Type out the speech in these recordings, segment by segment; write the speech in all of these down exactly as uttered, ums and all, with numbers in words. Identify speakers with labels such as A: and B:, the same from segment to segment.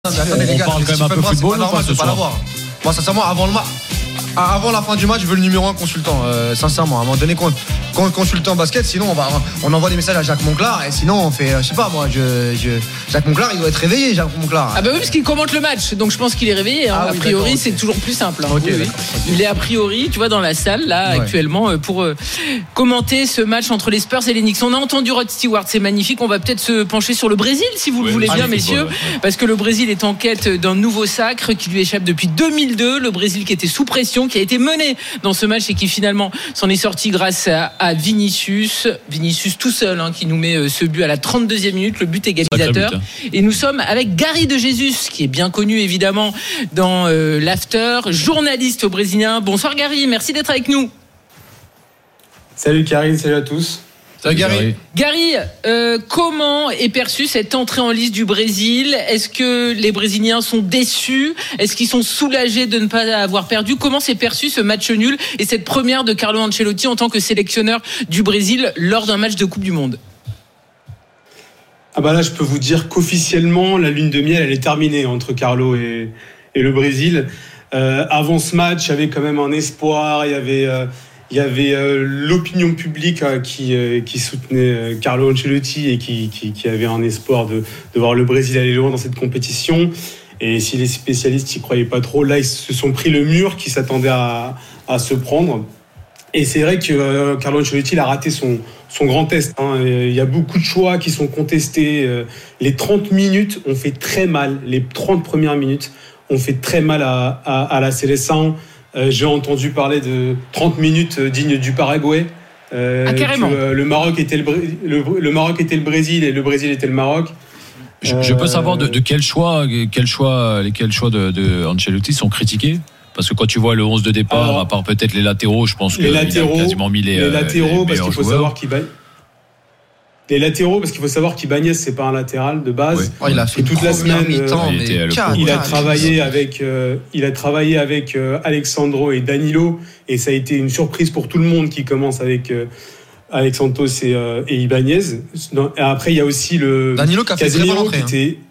A: Attendez, les gars,
B: on parle quand même un peu football,
A: c'est pas normal de pas l'avoir. Moi, sincèrement, avant le match, avant la fin du match, je veux le numéro un consultant. Euh, sincèrement, à un moment donné, con, con, consultant basket, sinon on va, on envoie des messages à Jacques Monclar et sinon on fait, je sais pas moi, je, je, Jacques Monclar, il doit être réveillé, Jacques Monclar.
C: Ah bah oui, parce qu'il commente le match, donc je pense qu'il est réveillé. Hein. Ah oui, a priori, c'est toujours plus simple. Hein.
A: Okay,
C: oui, oui. Il est a priori, tu vois, dans la salle là ouais. actuellement pour euh, commenter ce match entre les Spurs et les Knicks. On a entendu Rod Stewart, c'est magnifique. On va peut-être se pencher sur le Brésil, si vous oui, le voulez bien, messieurs, football, ouais. parce que le Brésil est en quête d'un nouveau sacre qui lui échappe depuis deux mille deux. Le Brésil qui était sous pression, qui a été mené dans ce match et qui finalement s'en est sorti grâce à, à Vinicius Vinicius tout seul hein, qui nous met ce but à la trente-deuxième minute, le but égalisateur but, hein. Et nous sommes avec Gary de Jesus qui est bien connu évidemment dans euh, l'after, journaliste brésilien. Bonsoir Gary, merci d'être avec nous.
D: Salut Karine, salut à tous.
A: Salut Gary.
C: Gary, euh, comment est perçue cette entrée en lice du Brésil ? Est-ce que les Brésiliens sont déçus ? Est-ce qu'ils sont soulagés de ne pas avoir perdu ? Comment s'est perçu ce match nul et cette première de Carlo Ancelotti en tant que sélectionneur du Brésil lors d'un match de Coupe du Monde ?
D: Ah bah là, je peux vous dire qu'officiellement, la lune de miel, elle est terminée entre Carlo et, et le Brésil. Euh, avant ce match, il y avait quand même un espoir, il y avait... Euh, Il y avait euh, l'opinion publique euh, qui, euh, qui soutenait euh, Carlo Ancelotti et qui, qui, qui avait un espoir de, de voir le Brésil aller loin dans cette compétition. Et si les spécialistes n'y croyaient pas trop, là, ils se sont pris le mur qui s'attendait à, à se prendre. Et c'est vrai que euh, Carlo Ancelotti a raté son, son grand test. Hein. Il y a beaucoup de choix qui sont contestés. Les trente minutes ont fait très mal. Les trente premières minutes ont fait très mal à, à, à la Seleção. Euh, j'ai entendu parler de trente minutes dignes du Paraguay.
C: Euh, ah, carrément.
D: Que, euh, le, Maroc était le, le, le Maroc était le Brésil et le Brésil était le Maroc.
B: Je, euh, je peux savoir de, de quel choix, quel choix, lesquels choix de, de Ancelotti sont critiqués ? Parce que quand tu vois le onze de départ, alors, à part peut-être les latéraux, je pense qu'il a quasiment mis les,
D: les latéraux,
B: les
D: parce qu'il faut
B: joueurs.
D: savoir qu'il va... Les latéraux, parce qu'il faut savoir qu'Ibanez, c'est pas un latéral de base.
A: Oui. Oh, il a fait toute la semaine.
D: Mi-temps, euh, il, était il a travaillé avec, euh, il a travaillé avec euh, Alexandro et Danilo, et ça a été une surprise pour tout le monde qui commence avec euh, Alex Santos et, euh, et Ibanez. Et après, il y a aussi le
A: Danilo qui a fait
D: Casemiro
A: très
D: qui était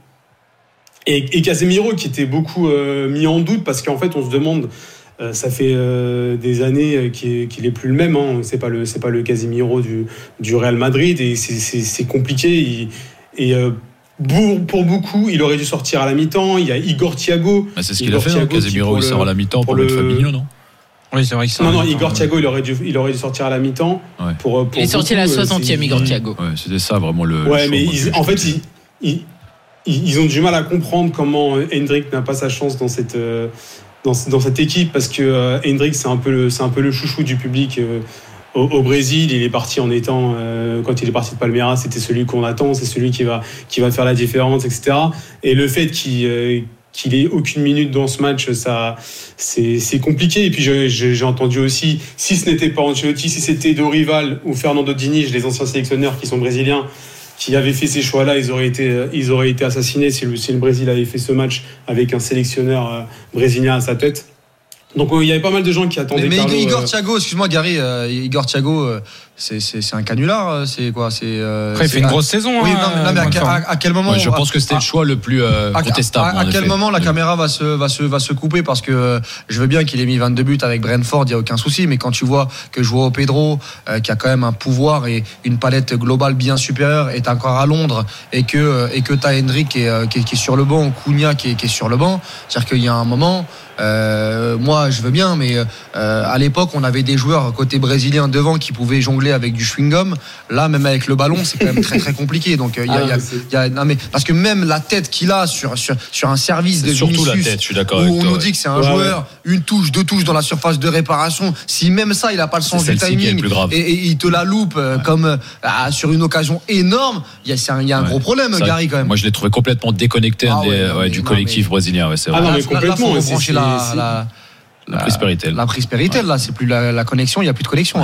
D: et, et Casemiro qui était beaucoup euh, mis en doute parce qu'en fait, on se demande. Euh, ça fait euh, des années qu'il, qu'il est plus le même. Hein. C'est pas le, c'est pas le Casemiro du, du Real Madrid et c'est, c'est, c'est compliqué. Il, et euh, pour, pour beaucoup, il aurait dû sortir à la mi-temps. Il y a Igor Thiago.
B: Ah, c'est ce qu'il Igor a fait. Thiago, Casemiro il sort à la mi-temps pour, pour le Fabinho, non ?
A: Oui, c'est vrai que ça.
D: Non, non, Igor Thiago, il aurait dû, il aurait dû sortir à la mi-temps.
B: Ouais.
D: Pour, pour
C: il est sorti à la soixantième, Igor Thiago.
B: Ouais, c'était ça vraiment le.
D: Ouais,
B: le
D: mais ils, en fait, ils, ils, ils ont du mal à comprendre comment Hendrik n'a pas sa chance dans cette. Euh, Dans, dans cette équipe parce que euh, Hendrik c'est un peu le, c'est un peu le chouchou du public euh, au, au Brésil. Il est parti en étant euh, quand il est parti de Palmeiras, c'était celui qu'on attend, c'est celui qui va qui va faire la différence, et cetera. Et le fait qu'il euh, qu'il ait aucune minute dans ce match, ça c'est c'est compliqué. Et puis je, je, j'ai entendu aussi, si ce n'était pas Ancelotti, si c'était Dorival ou Fernando Diniz, les anciens sélectionneurs qui sont brésiliens, qui avaient fait ces choix-là, ils auraient été, ils auraient été assassinés si le, si le Brésil avait fait ce match avec un sélectionneur euh, brésilien à sa tête. Donc il y avait pas mal de gens qui attendaient.
A: Mais, mais
D: Carlo,
A: Igor
D: euh...
A: Thiago, excuse-moi Gary, euh, Igor Thiago, euh, c'est, c'est, c'est un canular, c'est quoi c'est, euh,
E: Après, il
A: c'est
E: fait une
A: un...
E: grosse saison.
A: Oui,
E: hein,
A: non, mais, non, mais à, à, à quel moment
B: ouais, je pense que c'était à, le choix le plus euh,
A: à,
B: contestable.
A: À, à, à quel
B: effet.
A: moment la caméra va se, va se, va se couper parce que euh, je veux bien qu'il ait mis vingt-deux buts avec Brentford, il y a aucun souci, mais quand tu vois que João Pedro, euh, qui a quand même un pouvoir et une palette globale bien supérieure, est encore à Londres et que euh, et que t'as Hendrik qui est, qui, est, qui est sur le banc, ou Cunha qui est, qui est sur le banc, c'est-à-dire qu'il y a un moment. Euh, moi je veux bien mais euh, à l'époque on avait des joueurs côté brésilien devant qui pouvaient jongler avec du chewing-gum. Là même avec le ballon c'est quand même très très compliqué donc il euh, y, ah, y, y, y a non mais parce que même la tête qu'il a sur sur sur un service de
B: surtout
A: Vinicius,
B: la tête je suis d'accord
A: où
B: avec
A: on
B: toi,
A: nous
B: ouais.
A: dit que c'est un
D: ouais,
A: joueur
D: ouais.
A: une touche deux touches dans la surface de réparation, si même ça il a pas le sens
B: c'est
A: du timing
B: et,
A: et, et il te la loupe ouais. comme euh, sur une occasion énorme, il y a il y a un ouais. gros problème ça, Gary quand même.
B: Moi je l'ai trouvé complètement déconnecté
A: ah,
B: des,
A: ouais, non,
B: ouais,
A: mais,
B: du
A: non,
B: collectif
A: mais...
B: brésilien ouais, c'est vrai.
D: Ah non,
A: là,
D: mais complètement
A: là, faut c'est,
D: la,
A: c'est... la
B: La prise Péritel.
A: La prise Péritel, ouais. Là, c'est plus la, la connexion, il n'y a plus de connexion. Ouais.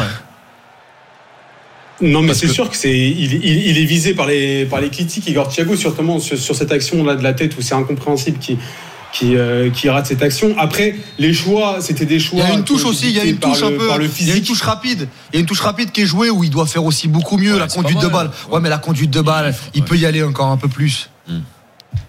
D: Non, mais
B: Parce
D: c'est
B: que...
D: sûr que c'est, il, il, il est visé par les, par les critiques. Igor Thiago, surtout sur, sur cette action-là de la tête où c'est incompréhensible qui, qui, euh, qui rate cette action. Après, les choix, c'était des choix.
A: Il y a une touche aussi, il y a une touche un peu. Il y a une touche rapide. Il y a une touche rapide qui est jouée où il doit faire aussi beaucoup mieux ouais, la conduite de balle. Ouais. ouais, mais la conduite de balle, il peut y aller encore un peu plus. Hmm.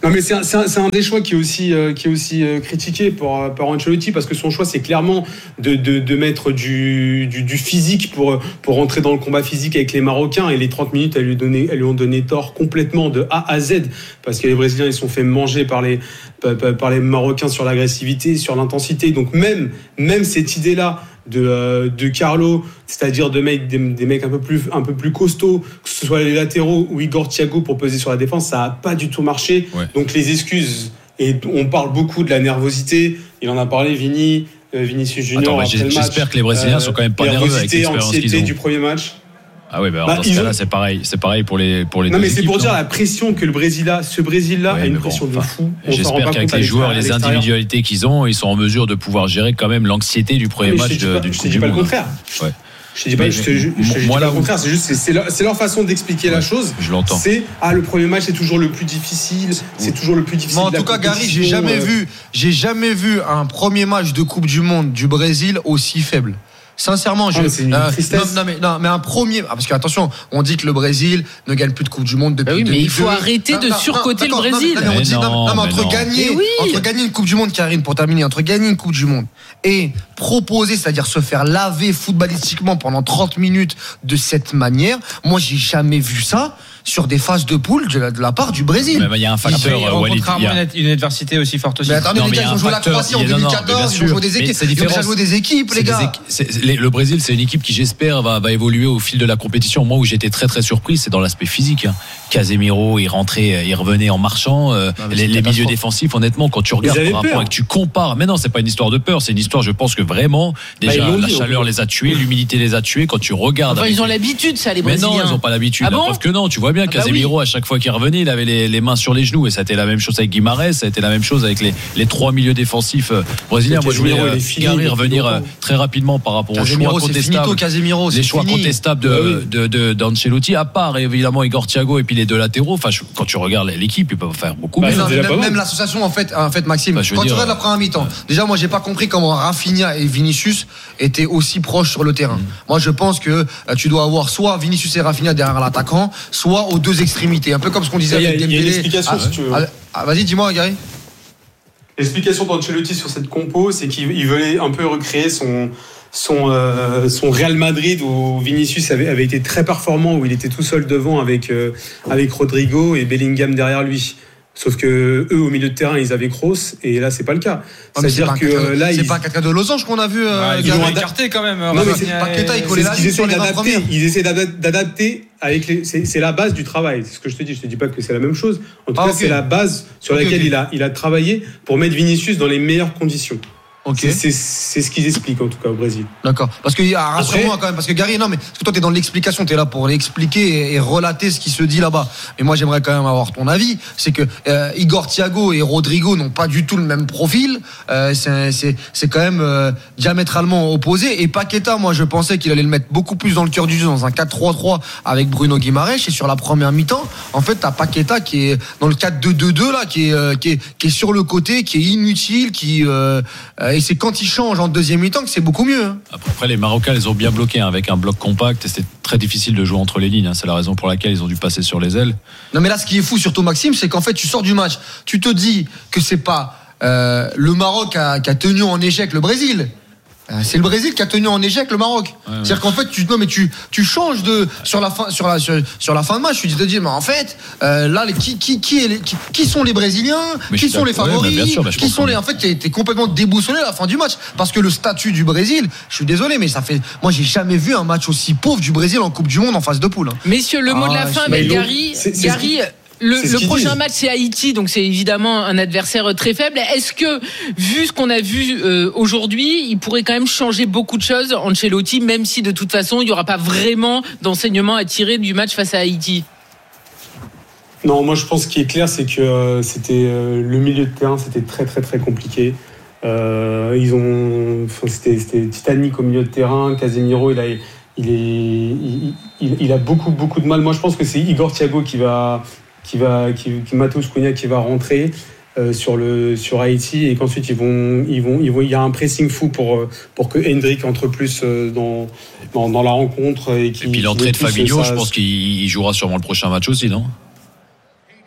D: Non mais c'est un, c'est un, c'est un des choix qui est aussi, euh, qui est aussi euh, critiqué par, par Ancelotti, parce que son choix c'est clairement de, de, de mettre du, du, du physique pour, pour rentrer dans le combat physique avec les Marocains, et les trente minutes elles lui, donné, elles lui ont donné tort complètement de A à Z, parce que les Brésiliens ils sont fait manger par les, par, par les Marocains sur l'agressivité, sur l'intensité. Donc même, même cette idée là de, euh, de Carlo, c'est-à-dire de mecs, des, des mecs un peu plus, un peu plus costauds, que ce soit les latéraux ou Igor Thiago pour peser sur la défense, ça a pas du tout marché. Ouais. Donc les excuses, et on parle beaucoup de la nervosité, il en a parlé Vini, euh, Vinicius Junior.
B: Attends, bah, j'espère que les Brésiliens euh, sont quand même pas nerveux avec l'expérience qu'ils ont.
D: Du premier match.
B: Ah oui, bah, bah, dans ce cas-là, ont... c'est pareil, c'est pareil pour les pour les.
D: Non,
B: deux
D: mais c'est
B: équipes,
D: pour
B: non
D: dire la pression que le Brésil a. Ce Brésil-là
B: ouais,
D: a une
B: bon,
D: pression de fou.
B: On j'espère qu'avec les joueurs et les individualités qu'ils ont, ils sont en mesure de pouvoir gérer quand même l'anxiété du premier match de, du Coupe du Monde.
D: Je te dis pas le contraire.
B: Ouais.
D: Je te dis pas, je te, je, je te dis pas le contraire. C'est juste, c'est, c'est, leur, c'est leur façon d'expliquer ouais, la chose.
B: Je l'entends.
D: C'est ah le premier match c'est toujours le plus difficile. C'est toujours le plus difficile.
A: Mais en tout cas, Gary, j'ai jamais euh... vu, j'ai jamais vu un premier match de Coupe du Monde du Brésil aussi faible. Sincèrement, je,
D: ah, c'est une euh, tristesse.
A: Non, non, mais, non, mais un premier. Parce que attention, on dit que le Brésil ne gagne plus de Coupe du Monde depuis.
C: Bah oui, mais il faut
A: deux.
C: arrêter non, de non, surcoter non, le Brésil.
A: Non, mais, non, mais on dit, non, non, mais entre,
B: non.
A: Gagner,
C: mais oui.
A: entre gagner une Coupe du Monde, Karine, pour terminer, entre gagner une Coupe du Monde et proposer, c'est-à-dire se faire laver footballistiquement pendant trente minutes de cette manière, moi, j'ai jamais vu ça sur des phases de poule de la, de la part du Brésil.
B: Il y a un facteur.
E: Ils rencontrent rarement une adversité aussi forte aussi.
A: Mais attendez, non, les gars, ils ont joué la Croatie en deux mille quatorze, ils ont joué des équipes. Ils ont déjà joué des équipes, les gars.
B: Le Brésil, c'est une équipe qui, j'espère, va, va évoluer au fil de la compétition. Moi, où j'étais très très surpris, c'est dans l'aspect physique. Hein. Casemiro, il rentrait, il revenait en marchant. Euh, non, les, les milieux défensifs, honnêtement, quand tu regardes par rapport et que tu compares, mais non, c'est pas une histoire de peur, c'est une histoire, je pense que vraiment, déjà, bah, la dit, chaleur les a tués, l'humidité les a tués. Quand tu regardes.
C: Enfin, ils ont l'habitude, ça, les Brésiliens.
B: Mais non, ils ont pas l'habitude.
C: Ah bon,
B: la preuve que non, tu vois bien, ah Casemiro, bah oui. À chaque fois qu'il revenait, il avait les, les mains sur les genoux, et ça a été la même chose avec Guimarães, ça a été la même chose avec les, les trois milieux défensifs brésiliens. Moi, je voulais euh, Gary revenir euh, très rapidement par rapport aux choix contestables,
A: Casemiro,
B: les choix
A: fini.
B: contestables de, de, de, d'Ancelotti, à part évidemment Igor Thiago et puis les deux latéraux. Enfin, je, quand tu regardes l'équipe, ils peuvent faire beaucoup
A: bah,
B: mieux.
A: Non, même, même l'association, en fait, en fait, Maxime, bah, quand dire, tu regardes la première mi-temps, euh, déjà, moi, j'ai pas compris comment Rafinha et Vinicius étaient aussi proches sur le terrain. Mm. Moi, je pense que euh, tu dois avoir soit Vinicius et Rafinha derrière l'attaquant, soit aux deux extrémités, un peu comme ce qu'on disait.
D: Il y a, il y a une explication,
A: ah,
D: si tu veux.
A: Ah, ah, vas-y, dis-moi, Gary.
D: L'explication d'Ancelotti sur cette compo, c'est qu'il voulait un peu recréer son, son, euh, son Real Madrid où Vinicius avait, avait été très performant, où il était tout seul devant avec, euh, avec Rodrigo et Bellingham derrière lui. Sauf que eux au milieu de terrain ils avaient Kroos et là c'est pas le cas.
A: Ah, c'est-à-dire que euh, là
D: c'est
A: ils... pas Kaka de losange qu'on a vu.
E: Euh, ouais, ils l'ont écarté quand même.
D: Non mais c'est Paqueta, il collait là. Ils essaient d'adapter. Ils essaient d'adapter avec les. C'est, c'est la base du travail. C'est ce que je te dis. Je te dis pas que c'est la même chose. En tout ah, cas, okay. C'est la base sur okay, laquelle okay. il a il a travaillé pour mettre Vinicius dans les meilleures conditions. Okay. C'est, c'est, c'est ce qu'ils expliquent en tout cas au Brésil.
A: D'accord. Parce que ah, rassure-moi quand même, parce que Gary, non mais parce que toi t'es dans l'explication, t'es là pour l'expliquer et, et relater ce qui se dit là-bas. Mais moi j'aimerais quand même avoir ton avis. C'est que euh, Igor Thiago et Rodrigo n'ont pas du tout le même profil. Euh, c'est, c'est, c'est quand même euh, diamétralement opposé. Et Paqueta, moi je pensais qu'il allait le mettre beaucoup plus dans le cœur du jeu dans un quatre trois trois avec Bruno Guimarães. Et sur la première mi-temps, en fait t'as Paqueta qui est dans le quatre deux deux deux là, qui est, euh, qui est qui est sur le côté, qui est inutile, qui euh, et c'est quand il change en deuxième mi-temps que c'est beaucoup mieux. Hein.
B: Après, les Marocains, ils ont bien bloqué hein, avec un bloc compact et c'était très difficile de jouer entre les lignes. Hein. C'est la raison pour laquelle ils ont dû passer sur les ailes.
A: Non, mais là, ce qui est fou, surtout Maxime, c'est qu'en fait, tu sors du match, tu te dis que c'est pas euh, le Maroc qui a, qui a tenu en échec le Brésil. C'est le Brésil qui a tenu en échec le Maroc. Ouais, C'est-à-dire ouais. qu'en fait, tu, non, mais tu, tu changes de sur la fin, sur la sur, sur la fin de match. Tu te dis, mais en fait, euh, là, les, qui qui qui, est les, qui qui sont les Brésiliens, mais qui sont les favoris, ouais, sûr, qui sont les. En fait, t'es, t'es complètement déboussolé à la fin du match parce que le statut du Brésil. Je suis désolé, mais ça fait. Moi, j'ai jamais vu un match aussi pauvre du Brésil en Coupe du Monde en phase de poule. Hein.
C: Messieurs, le mot ah, de la fin avec Gary. C'est, c'est Gary. Le, le prochain dit. match c'est Haïti, donc c'est évidemment un adversaire très faible. Est-ce que, vu ce qu'on a vu euh, aujourd'hui, il pourrait quand même changer beaucoup de choses, Ancelotti, même si de toute façon il n'y aura pas vraiment d'enseignement à tirer du match face à Haïti?
D: Non, moi je pense ce qui est clair, c'est que euh, c'était euh, le milieu de terrain, c'était très très très compliqué. Euh, ils ont, enfin, c'était, c'était titanique au milieu de terrain. Casemiro, il a, il est, il, il, il a beaucoup beaucoup de mal. Moi je pense que c'est Igor Thiago qui va qui va qui, qui Matheus Cunha qui va rentrer euh, sur le sur Haïti et qu'ensuite ils vont ils vont ils vont il y a un pressing fou pour pour que Hendrick entre plus dans dans, dans la rencontre et, qui,
B: et puis l'entrée de Fabinho, ça, je pense qu'il jouera sûrement le prochain match aussi, non?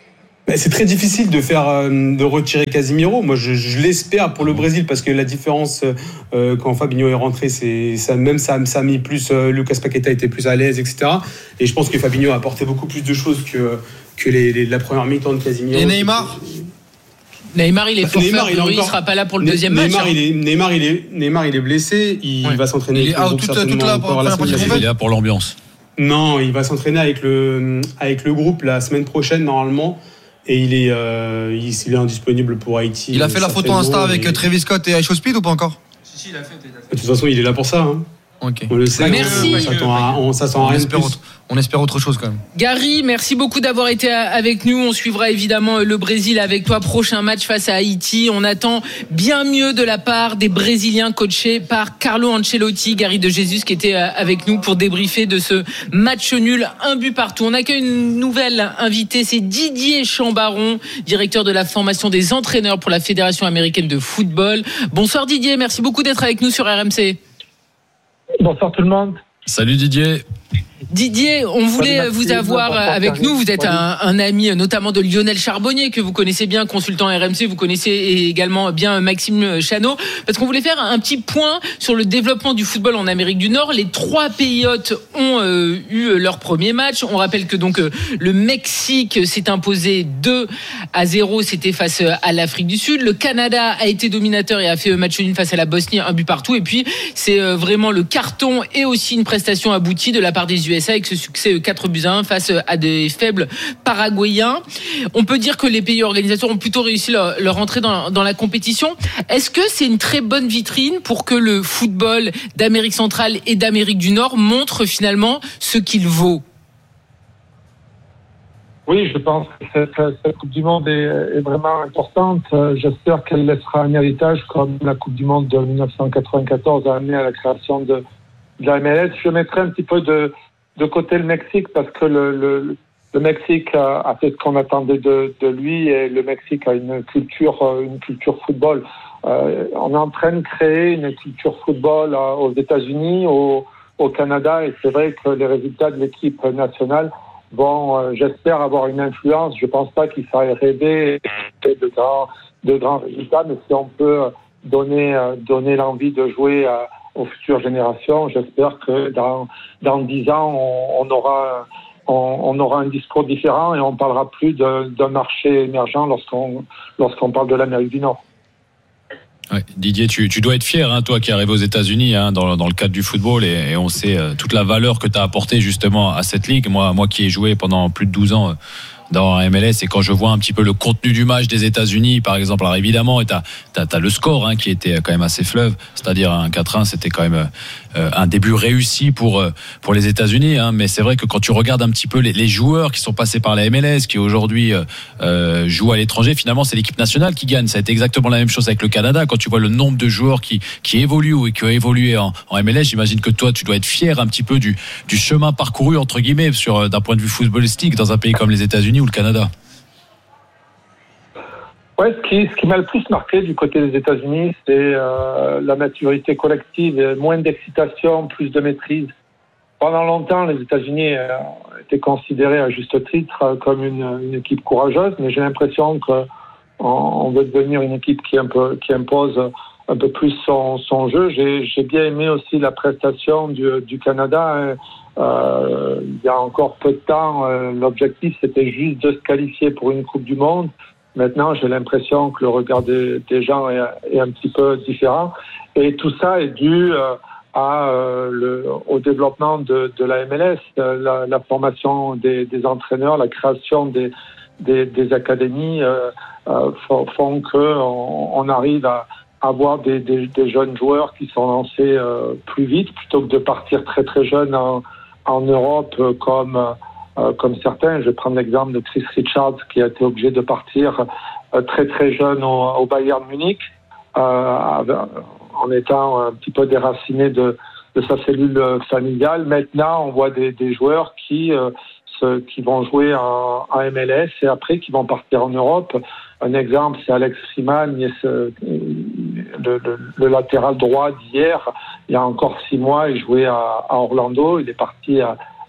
D: Ben, c'est très difficile de faire euh, de retirer Casemiro. Moi, je, je l'espère pour le Brésil parce que la différence euh, quand Fabinho est rentré, c'est ça, même ça, ça a mis plus. Euh, Lucas Paqueta était plus à l'aise, et cetera. Et je pense que Fabinho a apporté beaucoup plus de choses que que les, les, la première mi-temps de Casemiro.
A: Et Neymar.
C: Neymar, il est forfait.
D: Neymar, il,
C: il
D: encore...
C: sera pas là pour le deuxième
D: Neymar,
C: match.
D: Il est, Neymar, il est, Neymar, il est blessé. Il ouais. va s'entraîner.
A: Il est out toute, toute la première partie.
B: Il est là pour l'ambiance.
D: Non, il va s'entraîner avec le avec le groupe la semaine prochaine normalement. Et il est, euh, il, il est indisponible pour Haïti.
A: Il a fait la photo Insta avec et... Travis Scott et Aisho Speed ou pas encore ?
E: Si, si, il a fait.
D: De toute façon, il est là pour ça. Hein.
A: Okay.
D: On le sait.
C: Merci.
D: On s'attend à, on s'attend
A: on,
D: à rien
A: espère autre, on espère autre chose quand même.
C: Gary, merci beaucoup d'avoir été avec nous. On suivra évidemment le Brésil avec toi. Prochain match face à Haïti. On attend bien mieux de la part des Brésiliens coachés par Carlo Ancelotti. Gary de Jesus qui était avec nous pour débriefer de ce match nul, un but partout. On accueille une nouvelle invitée, c'est Didier Chambaron, directeur de la formation des entraîneurs pour la Fédération américaine de football. Bonsoir Didier, merci beaucoup d'être avec nous sur R M C.
F: Bonsoir tout le monde.
B: Salut Didier.
C: Didier, on voulait vous avoir avec nous. Vous êtes un, un ami notamment de Lionel Charbonnier que vous connaissez bien, consultant R M C. Vous connaissez également bien Maxime Chanot, parce qu'on voulait faire un petit point sur le développement du football en Amérique du Nord. Les trois pays hôtes ont euh, eu leur premier match. On rappelle que donc euh, le Mexique s'est imposé deux à zéro, c'était face à l'Afrique du Sud. Le Canada a été dominateur et a fait match nul face à la Bosnie, un but partout. Et puis c'est euh, vraiment le carton et aussi une prestation aboutie de la part des U S A avec ce succès quatre buts à un face à des faibles Paraguayens. On peut dire que les pays organisateurs ont plutôt réussi leur, leur entrée dans, dans la compétition. Est-ce que c'est une très bonne vitrine pour que le football d'Amérique centrale et d'Amérique du Nord montre finalement ce qu'il vaut ?
F: Oui, je pense que cette, cette Coupe du Monde est, est vraiment importante. J'espère qu'elle laissera un héritage comme la Coupe du Monde de dix-neuf cent quatre-vingt-quatorze a amené à la création de, de la M L S. Je mettrai un petit peu de de côté le Mexique parce que le, le, le Mexique a, a fait ce qu'on attendait de, de lui et le Mexique a une culture, une culture football. Euh, on est en train de créer une culture football aux États-Unis, au, au Canada, et c'est vrai que les résultats de l'équipe nationale vont, euh, j'espère, avoir une influence. Je pense pas qu'il faille rêver de grands, de grands résultats, mais si on peut donner, donner l'envie de jouer à aux futures générations. J'espère que dans dans dix ans, on, on aura on, on aura un discours différent et on parlera plus de, d'un marché émergent lorsqu'on lorsqu'on parle de l'Amérique du Nord.
B: Ouais, Didier, tu, tu dois être fier, hein, toi qui arrives aux États-Unis, hein, dans, dans le cadre du football, et, et on sait euh, toute la valeur que tu as apportée justement à cette ligue. Moi, moi qui ai joué pendant plus de douze ans. Euh, dans la M L S, et quand je vois un petit peu le contenu du match des États-Unis par exemple, alors évidemment et t'as, t'as, t'as le score hein, qui était quand même assez fleuve, c'est-à-dire un quatre un, c'était quand même euh, un début réussi pour euh, pour les États-Unis, hein, mais c'est vrai que quand tu regardes un petit peu les, les joueurs qui sont passés par la M L S, qui aujourd'hui euh, euh, jouent à l'étranger, finalement c'est l'équipe nationale qui gagne. Ça a été exactement la même chose avec le Canada. Quand tu vois le nombre de joueurs qui qui évoluent ou qui ont évolué en, en M L S, j'imagine que toi tu dois être fier un petit peu du du chemin parcouru entre guillemets sur d'un point de vue footballistique dans un pays comme les États-Unis ou le Canada.
F: Ouais, ce qui, ce qui m'a le plus marqué du côté des États-Unis, c'est euh, la maturité collective, moins d'excitation, plus de maîtrise. Pendant longtemps, les États-Unis euh, étaient considérés à juste titre comme une, une équipe courageuse, mais j'ai l'impression qu'on on veut devenir une équipe qui, un peu, qui impose un peu plus son, son jeu. J'ai, j'ai bien aimé aussi la prestation du, du Canada. Euh, il y a encore peu de temps, euh, l'objectif c'était juste de se qualifier pour une Coupe du Monde. Maintenant, j'ai l'impression que le regard des, des gens est, est un petit peu différent. Et tout ça est dû euh, à, euh, le, au développement de, de la M L S, la, la formation des, des entraîneurs, la création des, des, des académies euh, euh, font, font qu'on on arrive à avoir des, des, des jeunes joueurs qui sont lancés euh, plus vite plutôt que de partir très très jeunes en, en Europe euh, comme euh, comme certains. Je vais prendre l'exemple de Chris Richards qui a été obligé de partir euh, très très jeune au, au Bayern Munich euh, en étant un petit peu déraciné de, de sa cellule familiale. Maintenant, on voit des, des joueurs qui euh, se, qui vont jouer en, en M L S et après qui vont partir en Europe. Un exemple, c'est Alex Freeman, le, le, le latéral droit d'hier. Il y a encore six mois, il jouait à, à Orlando. Il est parti à,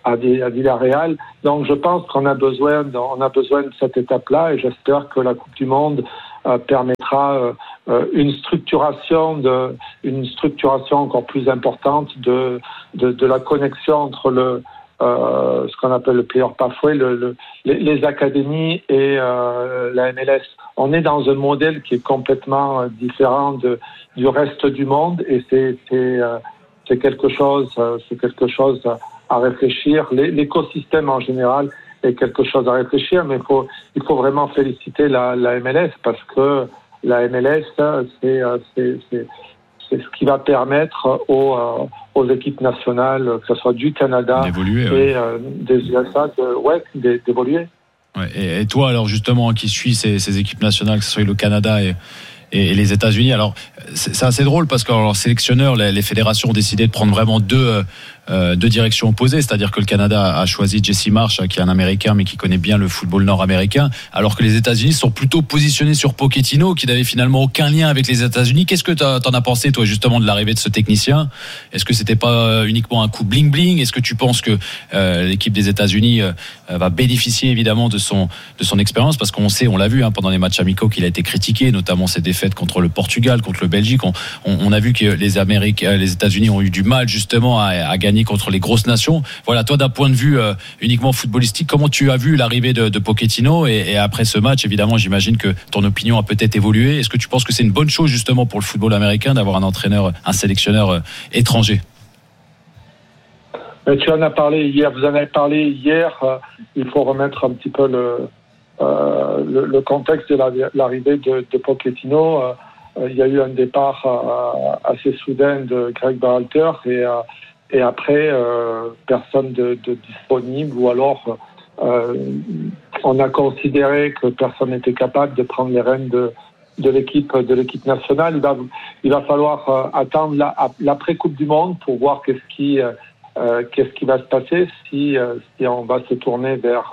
F: à, à Villarreal. Donc je pense qu'on a besoin, de, on a besoin de cette étape-là et j'espère que la Coupe du Monde euh, permettra euh, une structuration de, une structuration encore plus importante de, de, de la connexion entre le Euh, ce qu'on appelle le player pathway, le, le, les, les académies et euh, la M L S. On est dans un modèle qui est complètement euh, différent de, du reste du monde et c'est, c'est, euh, c'est quelque chose, euh, c'est quelque chose à réfléchir. Les, l'écosystème en général est quelque chose à réfléchir, mais il faut, il faut vraiment féliciter la, la M L S parce que la M L S, c'est, c'est, c'est c'est ce qui va permettre aux, euh, aux équipes nationales, que ce soit du Canada d'évoluer, et ouais. euh, des U S A, de, ouais, d'évoluer.
B: Ouais, et, et toi, alors justement, qui suis ces, ces équipes nationales, que ce soit le Canada et, et, et les États-Unis, alors c'est, c'est assez drôle parce que alors, sélectionneurs, les, les fédérations ont décidé de prendre vraiment deux, euh, deux directions opposées, c'est-à-dire que le Canada a choisi Jesse Marsh, qui est un Américain mais qui connaît bien le football nord-américain, alors que les États-Unis sont plutôt positionnés sur Pochettino, qui n'avait finalement aucun lien avec les États-Unis. Qu'est-ce que t'en as pensé, toi, justement, de l'arrivée de ce technicien ? Est-ce que c'était pas uniquement un coup bling-bling ? Est-ce que tu penses que euh, l'équipe des États-Unis euh, va bénéficier évidemment de son de son expérience ? Parce qu'on sait, on l'a vu hein, pendant les matchs amicaux, qu'il a été critiqué, notamment ses défaites contre le Portugal, contre le Belgique. On, on, on a vu que les Américains, les États-Unis ont eu du mal justement à, à gagner contre les grosses nations. Voilà, toi, d'un point de vue euh, uniquement footballistique, comment tu as vu l'arrivée de, de Pochettino et, et après ce match, évidemment, j'imagine que ton opinion a peut-être évolué. Est-ce que tu penses que c'est une bonne chose justement pour le football américain d'avoir un entraîneur, un sélectionneur euh, étranger ?
F: Mais tu en as parlé hier, vous en avez parlé hier. Euh, il faut remettre un petit peu le, euh, le, le contexte de la, l'arrivée de, de Pochettino. Euh, il y a eu un départ euh, assez soudain de Greg Berhalter et euh, et après euh, personne de, de disponible ou alors euh, on a considéré que personne n'était capable de prendre les rênes de, de l'équipe de l'équipe nationale. Il va il va falloir euh, attendre la, l'après Coupe du Monde pour voir qu'est-ce qui euh, qu'est-ce qui va se passer si euh, si on va se tourner vers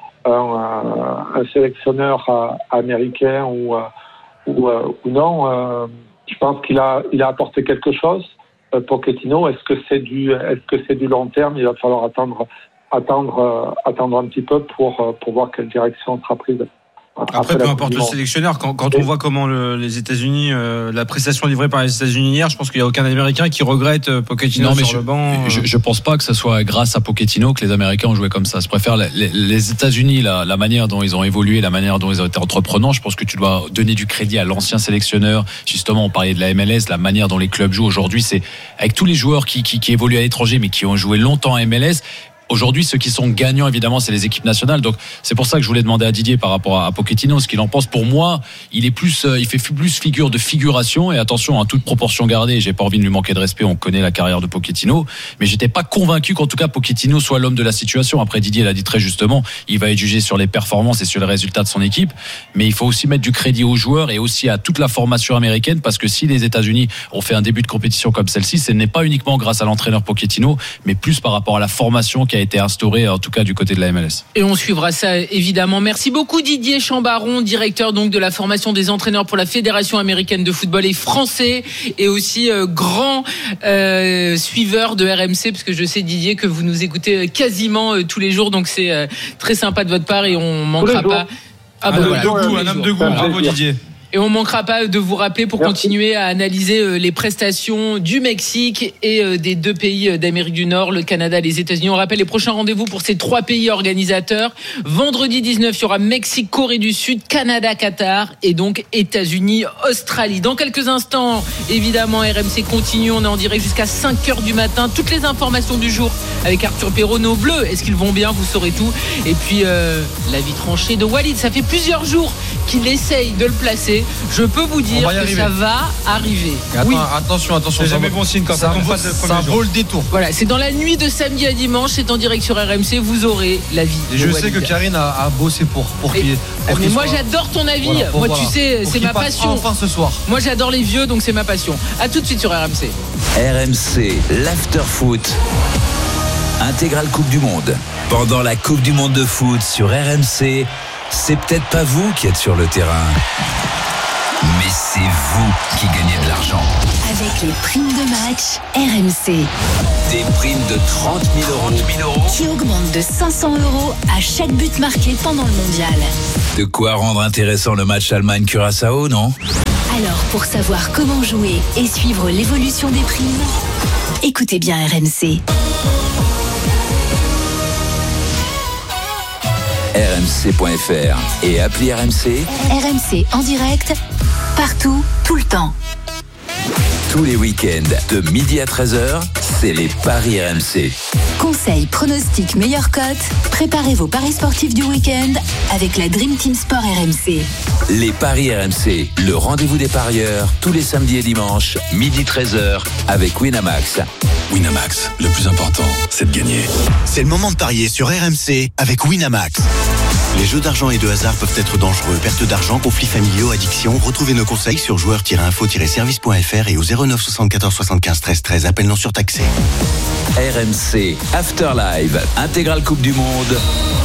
F: un, un sélectionneur euh, américain ou euh, ou, euh, ou non. Euh, je pense qu'il a il a apporté quelque chose. Pochettino, est-ce que c'est du, est-ce que c'est du long terme ? Il va falloir attendre, attendre, euh, attendre un petit peu pour pour voir quelle direction sera prise.
E: Après, Après peu importe le sélectionneur, quand, quand on voit comment le, les États-Unis, euh, la prestation livrée par les États-Unis hier, je pense qu'il n'y a aucun Américain qui regrette Pochettino non, mais sur
B: je,
E: le banc.
B: Je, je pense pas que ce soit grâce à Pochettino que les Américains ont joué comme ça. Je préfère les, les, les États-Unis, la, la manière dont ils ont évolué, la manière dont ils ont été entreprenants. Je pense que tu dois donner du crédit à l'ancien sélectionneur. Justement, on parlait de la M L S, la manière dont les clubs jouent aujourd'hui, c'est avec tous les joueurs qui, qui, qui évoluent à l'étranger, mais qui ont joué longtemps en M L S. Aujourd'hui, ceux qui sont gagnants, évidemment, c'est les équipes nationales. Donc, c'est pour ça que je voulais demander à Didier par rapport à Pochettino ce qu'il en pense. Pour moi, il est plus, euh, il fait plus figure de figuration. Et attention, à toute proportion gardée, j'ai pas envie de lui manquer de respect. On connaît la carrière de Pochettino, mais j'étais pas convaincu qu'en tout cas Pochettino soit l'homme de la situation. Après, Didier l'a dit très justement, il va être jugé sur les performances et sur les résultats de son équipe. Mais il faut aussi mettre du crédit aux joueurs et aussi à toute la formation américaine, parce que si les États-Unis ont fait un début de compétition comme celle-ci, ce n'est pas uniquement grâce à l'entraîneur Pochettino, mais plus par rapport à la formation qui a été instaurée, en tout cas du côté de la M L S.
C: Et on suivra ça évidemment. Merci beaucoup Didier Chambaron, directeur donc de la formation des entraîneurs pour la Fédération américaine de football et français, et aussi euh, grand euh, suiveur de R M C, parce que je sais Didier que vous nous écoutez quasiment euh, tous les jours, donc c'est euh, très sympa de votre part et on manquera pas.
E: Ah bah voilà, un homme de goût, bravo Didier.
C: Et on manquera pas de vous rappeler pour Merci. continuer à analyser les prestations du Mexique et des deux pays d'Amérique du Nord, le Canada et les États-Unis. On rappelle les prochains rendez-vous pour ces trois pays organisateurs. Vendredi dix-neuf, il y aura Mexique, Corée du Sud, Canada, Qatar et donc États-Unis, Australie. Dans quelques instants, évidemment, R M C continue. On est en direct jusqu'à cinq heures du matin. Toutes les informations du jour avec Arthur Perrault, nos Bleus. Est-ce qu'ils vont bien ? Vous saurez tout. Et puis, euh, la vie tranchée de Walid. Ça fait plusieurs jours qu'il essaye de le placer. Je peux vous dire que ça va arriver.
A: Attends, oui. Attention, attention.
E: C'est jamais bon signe quand ça, ça tombe pas le premier
A: jour. Ça vaut le détour.
C: Voilà, c'est dans la nuit de samedi à dimanche. C'est en direct sur R M C. Vous aurez l'avis.
A: Et je sais que Karine a, a bossé pour pour
C: et,
A: qu'il.
C: Pour mais qu'il moi, soit... j'adore ton avis. Voilà, moi, voilà. tu sais, pour c'est ma passion.
A: Enfin, ce soir.
C: Moi, j'adore les vieux, donc c'est ma passion. À tout de suite sur R M C.
G: R M C, l'after-foot. Intégrale Coupe du Monde. Pendant la Coupe du Monde de foot sur R M C, c'est peut-être pas vous qui êtes sur le terrain, mais c'est c'est vous qui gagnez de l'argent.
H: Avec les primes de match R M C.
G: Des primes de trente mille euros
H: qui augmentent de cinq cents euros à chaque but marqué pendant le mondial.
G: De quoi rendre intéressant le match Allemagne-Curaçao, non ?
H: Alors, pour savoir comment jouer et suivre l'évolution des primes, écoutez bien R M C.
G: R M C point F R et appli R M C.
H: R M C en direct, partout, tout le temps.
G: Tous les week-ends, de midi à treize heures, c'est les paris R M C.
H: Conseils, pronostics, meilleures cotes, préparez vos paris sportifs du week-end avec la Dream Team Sport R M C.
G: Les paris R M C, le rendez-vous des parieurs, tous les samedis et dimanches, midi treize heures, avec Winamax.
I: Winamax, le plus important, c'est de gagner.
J: C'est le moment de parier sur R M C avec Winamax. Les jeux d'argent et de hasard peuvent être dangereux. Perte d'argent, conflits familiaux, addiction. Retrouvez nos conseils sur joueurs tiret info tiret service point F R et au zéro neuf soixante-quatorze soixante-quinze treize treize. Appel non surtaxé.
G: R M C, After Live, intégrale Coupe du Monde.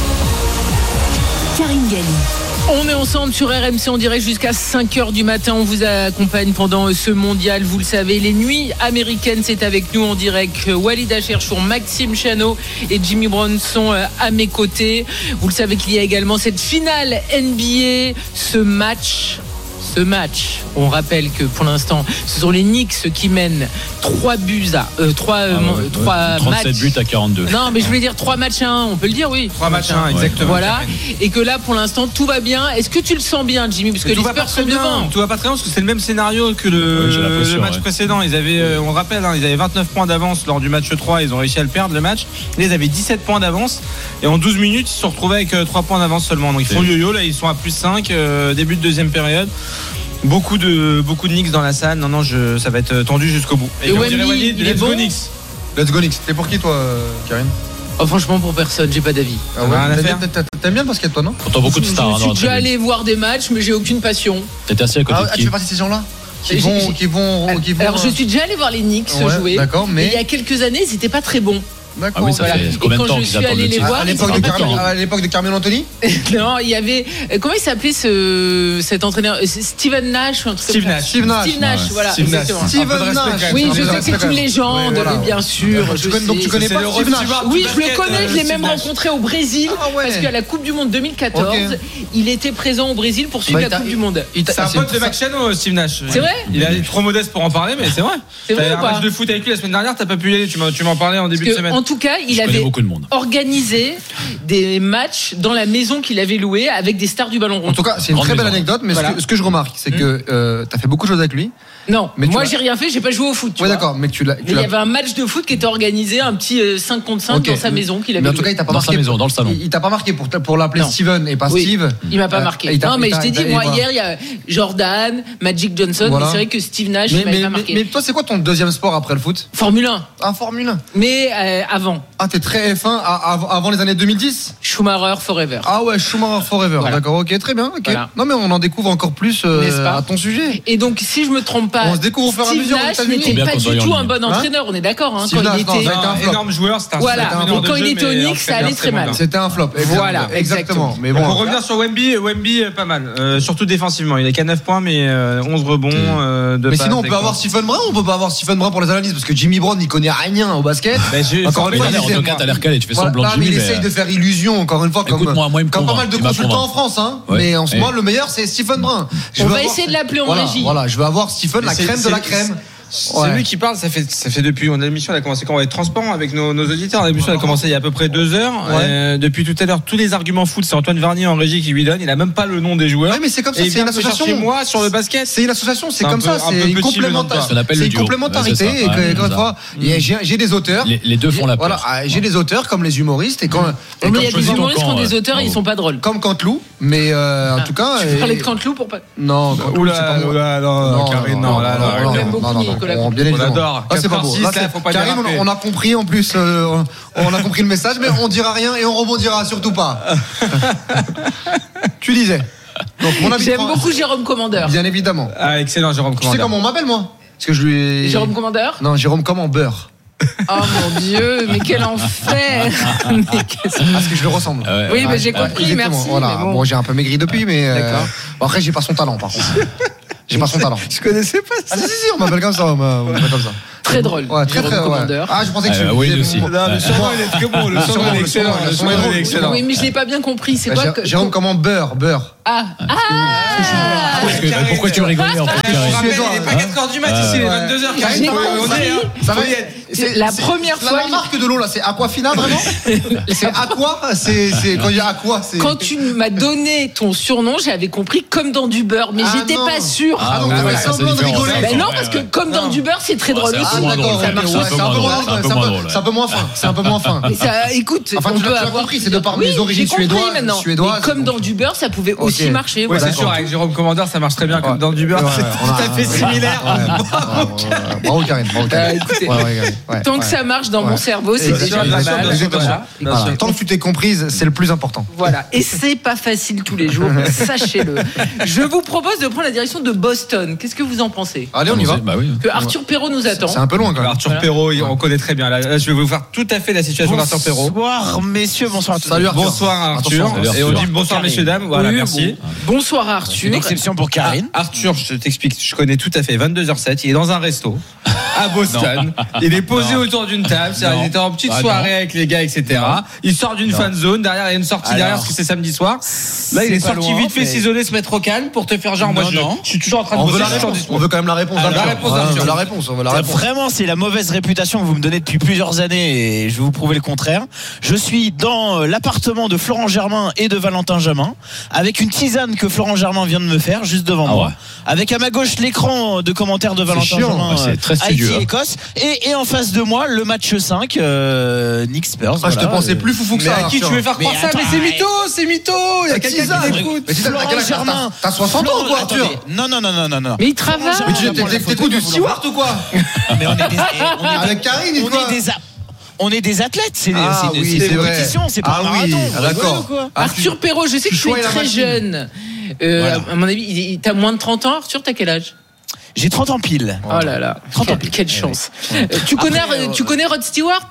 H: Karine Galli.
C: On est ensemble sur R M C en direct jusqu'à cinq heures du matin. On vous accompagne pendant ce mondial. Vous le savez, les nuits américaines, c'est avec nous en direct. Walid Acharchour, Maxime Chanot et Jimmy Brown sont à mes côtés. Vous le savez qu'il y a également cette finale N B A. Ce match... Ce match, on rappelle que pour l'instant, ce sont les Knicks qui mènent trois buts à euh, trois, ah ouais, trois ouais,
B: trente-sept
C: matchs.
B: buts à quarante-deux.
C: Non, mais je voulais dire trois matchs à un, on peut le dire, oui.
E: Trois matchs à un, exactement.
C: Voilà. Et que là, pour l'instant, tout va bien. Est-ce que tu le sens bien, Jimmy? Parce que les Spurs sont devant.
E: Tout va pas très bien parce que c'est le même scénario que le, oui, le match ouais. précédent. Ils avaient, euh, on le rappelle, hein, ils avaient vingt-neuf points d'avance lors du match trois. Ils ont réussi à le perdre, le match. Là, ils avaient dix-sept points d'avance. Et en douze minutes, ils se sont retrouvés avec euh, trois points d'avance seulement. Donc ils font le yo-yo. Là, ils sont à plus cinq, euh, début de deuxième période. Beaucoup de beaucoup de Knicks dans la salle. Non non, je, ça va être tendu jusqu'au bout.
C: Et, et Wemby, il est bon.
A: Knicks. Let's go Knicks. T'es pour qui toi, Karine?
C: Oh, franchement, pour personne, j'ai pas d'avis.
A: Ah ouais, t'aimes bien le basket, toi, non?
B: T'entends beaucoup de stars.
C: Je suis déjà allé voir des matchs, mais j'ai aucune passion.
B: T'es assis à côté
A: ah,
B: de qui?
A: Tu fais partie de ces gens-là qui vont, qui vont, qui vont.
C: Alors, je suis déjà allé voir les Knicks
A: ouais,
C: jouer.
A: D'accord, mais
C: il y a quelques années, ils étaient pas très bons.
A: D'accord.
B: Ah oui, ça
C: voilà.
B: fait combien de temps
C: qu'ils attendent le titre?
A: À l'époque de, Carmel, à l'époque de Carmelo Anthony.
C: Non, il y avait comment il s'appelait ce cet entraîneur Steven Nash ou un truc
E: Steve Nash.
C: Steve Nash. Steve Nash, voilà.
A: Steve Nash. Steven Nash.
C: Oui, je sais que c'est une légende, oui, voilà. Bien sûr.
A: Je connais, donc tu connais pas Steve Nash?
C: Oui, je le connais. Je l'ai même rencontré au Brésil parce qu'à la Coupe du Monde deux mille quatorze, il était présent au Brésil pour suivre la Coupe du Monde.
E: C'est un pote de Max Chano, Steve Nash.
C: C'est vrai?
E: Il est trop modeste pour en parler, mais c'est vrai.
C: C'est vrai.
E: T'as un match de foot avec lui la semaine dernière, t'as pas pu y aller. Tu m'en parlais en début de semaine.
C: En tout cas, il avait
B: beaucoup de monde.
C: Organisé des matchs dans la maison qu'il avait louée avec des stars du ballon rond.
A: En tout cas, c'est une
B: Grande
A: très belle
B: maison.
A: anecdote, mais voilà. ce, que, ce que je remarque, c'est mmh. que euh, tu as fait beaucoup de choses avec lui.
C: Non, mais moi j'ai rien fait, j'ai pas joué au foot.
A: Oui, d'accord, mais tu l'as.
C: Il y avait un match de foot qui était organisé, un petit euh, cinq contre cinq okay. dans sa maison qu'il avait.
A: Mais en tout cas, il t'a pas
B: dans
A: marqué.
B: Sa maison, dans le salon.
A: Il, il t'a pas marqué pour, pour l'appeler
C: non.
A: Steven et pas
C: oui.
A: Steve.
C: Il m'a pas euh, marqué. Non, mais je t'ai dit, moi hier, il y a Jordan, Magic Johnson, voilà. mais c'est vrai que Steve Nash, mais, il m'avait
A: mais,
C: pas marqué.
A: Mais, mais toi, c'est quoi ton deuxième sport après le foot?
C: Formule un.
A: Ah, Formule un.
C: Mais euh, avant.
A: Ah, t'es très F un avant les années deux mille dix?
C: Schumacher Forever.
A: Ah ouais, Schumacher Forever. Voilà. D'accord, ok, très bien. Okay. Voilà. Non, mais on en découvre encore plus euh, à ton sujet.
C: Et donc, si je me trompe pas,
A: on se découvre au fur et à mesure.
C: Nash n'était pas du tout un bon entraîneur, on est d'accord. Hein, quand il était
E: un énorme joueur, c'était un
C: voilà. Et quand il était au Knicks, ça allait très mal.
A: C'était un flop.
C: Voilà,
A: exactement. Mais bon.
E: Pour revenir sur Wemby, Wemby pas mal, surtout défensivement. Il a qu'à neuf points, mais onze rebonds.
A: Mais sinon, on peut avoir Stephen Brun, on peut pas avoir Stephen Brun pour les analyses parce que Jimmy Brown, il connaît rien au basket.
B: Encore une fois, en tout cas, t'as l'air calé. Tu fais semblant de Jimmy.
A: Il essaye de faire illusion, encore une fois, comme pas mal de consultants en France. Mais en ce moment, le meilleur, c'est Stephen Brun.
C: On va essayer de l'appeler en régie.
A: Voilà, je veux avoir Stephen, la crème de la crème.
E: C'est ouais. lui qui parle, ça fait, ça fait depuis, on a l'émission, elle a commencé quand on va être transparent avec nos, nos auditeurs. L'émission, elle a commencé il y a à peu près deux heures. Ouais. Euh, depuis tout à l'heure, tous les arguments foot, c'est Antoine Varnier en régie qui lui donne. Il a même pas le nom des joueurs.
A: Ouais, mais c'est comme ça,
E: et
A: c'est une association.
E: Chez moi, sur le basket.
A: C'est une association, c'est, c'est comme
E: peu,
A: ça, c'est une complémentarité. C'est une complémentarité. Et encore une fois, j'ai des auteurs.
B: Les deux font la
A: Voilà, j'ai des auteurs comme les humoristes et quand.
C: Mais il y a des humoristes qui ont des auteurs, ils sont pas drôles.
A: Comme Canteloup, mais en tout cas.
C: Tu parlais de Canteloup pour pas.
A: Non,
E: oula, oula, non, Karine, non, là,
A: non, bien évidemment. Ah, c'est pas beau. Là, c'est... Faut pas Karim, on, on a compris en plus, euh, on a compris le message, mais on dira rien et on rebondira surtout pas. Tu disais.
C: Donc, mon J'aime prend... beaucoup Jérôme Commandeur.
A: Bien évidemment.
E: Ah, excellent, Jérôme Commandeur.
A: Tu sais comment on m'appelle, moi? Parce que je lui.
C: Jérôme Commandeur?
A: Non, Jérôme Commandeur.
C: Oh mon Dieu, mais quel enfer! Mais
A: parce que je le ressemble.
C: Ouais, oui, mais j'ai compris,
A: ouais,
C: merci.
A: Voilà.
C: Bon.
A: bon, j'ai un peu maigri depuis, mais. D'accord. Euh... Bon, après, j'ai pas son talent, par contre. J'ai pas son talent.
E: Je connaissais pas ça.
A: Ah si si si, on m'appelle comme ça, on m'appelle comme ça.
C: Très drôle.
A: Ouais, très très
C: commandeur.
A: Ouais. Ah, je pensais que
B: euh,
A: tu
B: oui aussi.
E: Non, le surnom il est très bon, le surnom il est excellent, le surnom il est excellent.
C: Oui, mais je l'ai pas bien compris. C'est quoi que...
A: Jérôme comment beurre, beurre.
C: Ah. Ah.
B: Pourquoi tu rigolais en fait?
E: Je vous rappelle, il n'est pas quatre heures du mat ici, il est vingt-deux heures.
C: J'ai compris.
A: Ça va
C: C'est la première fois.
A: La marque de l'eau là, c'est Aquafina vraiment? C'est Aqua, c'est c'est quand il y a Aqua, c'est.
C: Quand tu m'as donné ton surnom, j'avais compris comme dans du beurre, mais
A: Ah
C: j'étais
A: non.
C: pas sûre.
A: Ah donc tu fais semblant de rigoler.
C: Ben non, parce que comme dans du beurre, c'est très drôle
A: Ah
C: aussi.
A: d'accord,
B: Ça
A: ok,
B: marche,
A: ouais,
B: c'est un peu moins drôle, c'est un peu moins drôle.
A: c'est un peu moins fin, c'est un peu moins fin.
C: Mais ça, écoute,
A: Enfin,
C: on
A: tu l'as-
C: peut
A: tu l'as
C: avoir.
A: compris, c'est de par
C: Oui,
A: mes origines
C: j'ai compris
A: suédoises-
C: maintenant.
A: suédoises,
C: Mais comme
A: donc.
C: dans du beurre, ça pouvait aussi
A: Ok.
C: marcher.
E: Oui,
C: voilà.
E: c'est sûr, avec Jérôme Commandeur, ça marche très bien comme dans du beurre,
A: Ouais,
E: c'est
A: ouais, on
E: tout
A: a-
E: à fait similaire.
A: Bravo Karine, bravo
C: Euh,
A: Karine.
C: écoutez,
A: Ouais, ouais, ouais, ouais,
C: Tant
A: ouais.
C: que ça marche dans mon
A: Ouais.
C: cerveau, c'est
A: Bien
C: déjà
A: sûr,
C: pas
A: bien sûr,
C: mal.
A: bien sûr,
C: Voilà.
A: Voilà. Tant que tu t'es comprise, c'est le plus important.
C: Voilà, et c'est pas facile tous les jours, sachez-le. Je vous propose de prendre la direction de Boston. Qu'est-ce que vous en pensez?
A: Allez, on y va.
B: Bah oui.
C: Que Arthur Perrault nous attend.
A: C'est un peu loin quand même.
E: Arthur Perrault, on connaît très bien. Là, là, je vais vous faire tout à fait la situation d'Arthur Perrault.
K: Bonsoir messieurs, bonsoir à tous.
A: Salut Arthur.
E: Bonsoir Arthur.
A: Attention,
B: salut,
E: Et on
B: Arthur.
E: dit bonsoir
K: Karine.
E: messieurs dames. Voilà,
C: Oui,
E: merci.
C: bon. Bonsoir Arthur.
K: Une exception pour Karine.
E: Ah, Arthur, je t'explique, je connais tout à fait. vingt-deux heures zéro sept, il est dans un resto à Boston. Il est posé autour d'une table. C'est-à-dire,
B: Non.
E: il était en petite
B: Ah,
E: soirée
B: non.
E: avec les gars, et cetera. Il sort d'une fan zone. Derrière, il y a une sortie
K: Alors,
E: derrière parce que c'est samedi soir. Là, il est
K: pas
E: sorti
K: loin,
E: vite fait
K: mais-
E: s'isoler, se mettre au calme pour te faire genre, moi,
K: Non,
E: je,
K: non.
E: je suis toujours en train de
A: On veut
E: bosser.
A: la
E: je suis
A: réponse.
E: dispo.
A: On veut quand même la réponse
E: Ah,
A: d'Arthur.
E: la réponse
A: Ouais,
E: d'Arthur.
A: On veut la réponse. On veut la réponse.
K: Vraiment, c'est la mauvaise réputation que vous me donnez depuis plusieurs années et je vais vous prouver le contraire. Je suis dans euh, l'appartement de Florent Germain et de Valentin Jamin avec une tisane que Florent Germain vient de me faire juste devant
B: Ah
K: moi.
B: ouais.
K: Avec à ma gauche l'écran de commentaires de Valentin
A: chiant.
K: Jamin.
B: Ouais, c'est très studieux, hein.
K: Haïti-Écosse. Et, et en face de moi, le match cinq, euh, Nick Spurs.
A: Ah, je te
K: voilà.
A: pensais plus foufou que
E: Mais
A: ça.
E: à qui tu
A: Arthur.
E: veux faire croire
K: Mais
E: ça?
K: attends,
E: Mais c'est
K: arrête.
E: mytho, c'est mytho. Il y a quelqu'un
A: Tisane.
E: qui l'écoute.
A: Mais Tisane, t'as quel âge?
K: Florent Germain.
A: T'as soixante ans ou quoi, Arthur?
K: Attendez. Non, non, non, non, non, non.
C: Mais il travaille.
A: Mais tu t'es- t'es- t'es quoi du steward ou quoi?
K: Mais on est des, on est des-
A: Avec Karine ou
K: on
A: quoi?
K: est des a- on est des athlètes, c'est
A: Ah
K: c'est-
A: oui,
K: c'est
A: c'est
K: des
A: vrai.
K: compétitions, c'est pas
A: Ah
K: un
A: oui,
K: marathon.
A: ah,
K: Vous rigolez
A: d'accord.
K: ou quoi
A: Ah,
C: Arthur Perrault, je sais que
A: tu
C: tu es
A: choisis la
C: très
A: machine.
C: jeune. Euh,
K: Voilà.
C: À mon avis, il- il- t'as moins de trente ans, Arthur, t'as quel âge?
K: J'ai trente ans pile.
C: Oh là là,
K: trente ans.
C: quelle, quelle chance. Euh, tu, connais,
K: Après, euh,
C: tu connais Rod Stewart?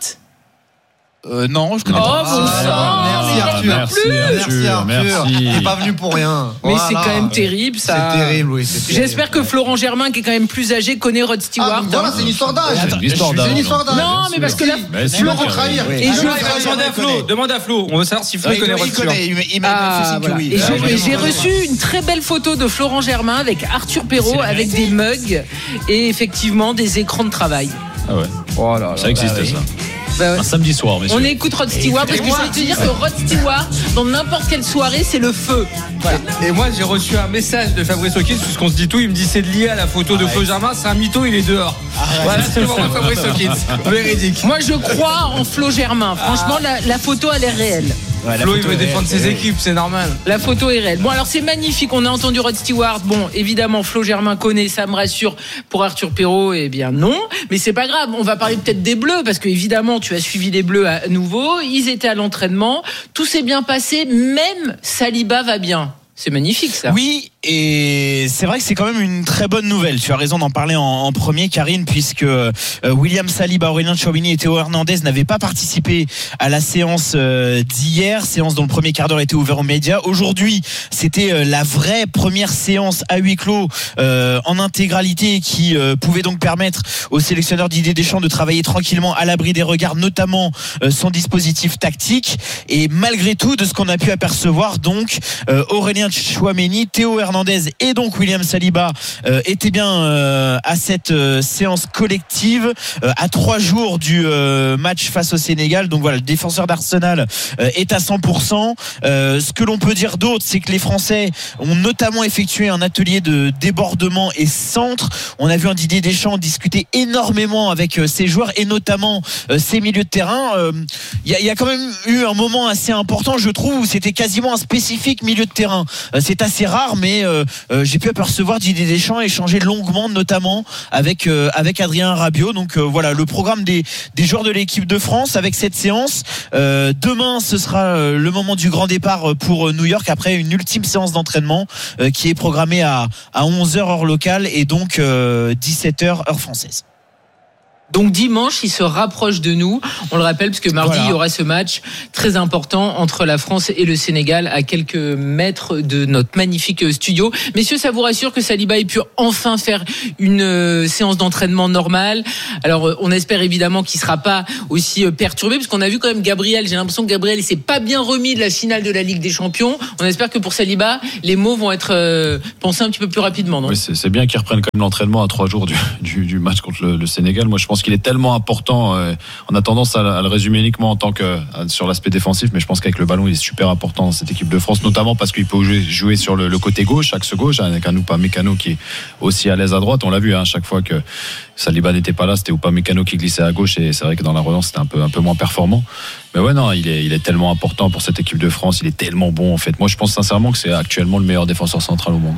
K: Euh, non, je connais
C: Oh,
K: pas.
C: bon sang,
A: merci,
C: mais
A: Arthur.
C: il y en a
B: Merci,
C: plus.
A: Merci
B: Arthur,
A: Arthur.
B: merci.
A: T'es pas venu pour rien.
C: Mais
A: Voilà.
C: c'est quand même terrible ça.
A: C'est terrible, oui. c'est terrible.
C: J'espère que Florent Germain, qui est quand même plus âgé, connaît Rod
A: Ah,
C: Stewart.
A: donc voilà,
C: hein.
A: c'est une histoire d'âge.
B: C'est une histoire d'âge.
A: C'est une histoire d'âge.
C: Non, mais parce que là,
B: Mais si,
A: Florent
B: mais-
A: trahir.
K: Oui.
C: Et
A: Ah,
C: je-
A: Florent
E: Demande
A: trahir,
E: à
A: il
E: Flo,
A: connaît.
E: demande à Flo. On veut savoir si Flo
K: Ouais,
E: connaît
K: il
E: Rod
K: connaît,
E: Stewart.
K: il m'a il m'a
C: Ah,
K: fait signe que
C: voilà.
K: oui.
C: Et
K: Ah,
C: j'ai-
K: ouais,
C: et j'ai
K: ouais.
C: reçu une très belle photo de Florent Germain avec Arthur Perrault,
K: C'est la
C: avec
K: vérité.
C: des mugs et effectivement des écrans de travail.
B: Ah ouais.
E: Oh là là.
B: Ça existe
K: bah oui.
B: ça.
C: Bah ouais.
B: Un samedi soir, messieurs.
C: On écoute Rod Stewart parce que je vais te dire que Rod Stewart, dans n'importe quelle soirée, c'est le feu. Voilà.
E: Et moi j'ai reçu un message de Fabrice Hawkins puisqu'on se dit tout, il me dit c'est lié à la photo de Flo Germain, c'est un mytho, il est dehors. Voilà, c'est le moment de Fabrice Hawkins. Véridique.
C: Moi, je crois en Flo Germain. Franchement, la, la photo, elle est réelle.
K: Ouais, la
E: Flo il
K: photo
E: veut
K: est-
E: défendre ses
K: est-
E: équipes, c'est normal.
C: La photo est réelle. Bon, alors c'est magnifique. On a entendu Rod Stewart. Bon, évidemment, Flo Germain connaît, ça me rassure. Pour Arthur Perrault, eh bien non. Mais c'est pas grave. On va parler peut-être des Bleus parce que évidemment, tu as suivi les Bleus à nouveau. Ils étaient à l'entraînement. Tout s'est bien passé. Même Saliba va bien. C'est magnifique, ça.
K: Oui, et c'est vrai que c'est quand même une très bonne nouvelle. Tu as raison d'en parler en, en premier, Karine, puisque euh, William Saliba, Aurélien Tchouameni et Théo Hernandez n'avaient pas participé à la séance euh, d'hier, séance dont le premier quart d'heure était ouvert aux médias. Aujourd'hui, c'était euh, la vraie première séance à huis clos euh, en intégralité qui euh, pouvait donc permettre au sélectionneur Didier Deschamps de travailler tranquillement à l'abri des regards, notamment euh, son dispositif tactique. Et malgré tout, de ce qu'on a pu apercevoir, donc euh, Aurélien Tchouameni, Théo Hernandez et donc William Saliba euh, étaient bien euh, à cette euh, séance collective euh, à trois jours du euh, match face au Sénégal. Donc voilà, le défenseur d'Arsenal euh, est à cent pour cent. Euh, ce que l'on peut dire d'autre, c'est que les Français ont notamment effectué un atelier de débordement et centre. On a vu un Didier Deschamps discuter énormément avec euh, ses joueurs et notamment euh, ses milieux de terrain. Il euh, y, y a quand même eu un moment assez important, je trouve, où c'était quasiment un spécifique milieu de terrain. Euh, c'est assez rare, mais euh, euh, j'ai pu apercevoir Didier Deschamps échanger longuement, notamment avec euh, avec Adrien Rabiot. Donc euh, voilà, le programme des des joueurs de l'équipe de France avec cette séance. Euh, demain, ce sera euh, le moment du grand départ pour euh, New York après une ultime séance d'entraînement euh, qui est programmée à à onze heures heure locale et donc euh, dix-sept heures heure française.
C: Donc dimanche, il se rapproche de nous. On le rappelle parce que mardi, voilà. il y aura ce match très important entre la France et le Sénégal à quelques mètres de notre magnifique studio. Messieurs, ça vous rassure que Saliba ait pu enfin faire une euh, séance d'entraînement normale? Alors, euh, on espère évidemment qu'il sera pas aussi euh, perturbé parce qu'on a vu quand même Gabriel. J'ai l'impression que Gabriel, il s'est pas bien remis de la finale de la Ligue des Champions. On espère que pour Saliba, les mots vont être euh, pensés un petit peu plus rapidement. Non
B: oui, c'est, c'est bien qu'il reprenne quand même l'entraînement à trois jours du, du, du match contre le, le Sénégal. Moi, je pense qu'il est tellement important. Euh, on a tendance à, à le résumer uniquement en tant que euh, sur l'aspect défensif, mais je pense qu'avec le ballon, il est super important dans cette équipe de France, notamment parce qu'il peut jouer, jouer sur le, le côté gauche, axe gauche, avec un Upamecano qui est aussi à l'aise à droite. On l'a vu, hein, chaque fois que Saliba n'était pas là, c'était Upamecano qui glissait à gauche, et c'est vrai que dans la relance, c'était un peu un peu moins performant. Mais ouais, non, il est il est tellement important pour cette équipe de France. Il est tellement bon en fait. Moi, je pense sincèrement que c'est actuellement le meilleur défenseur central au monde.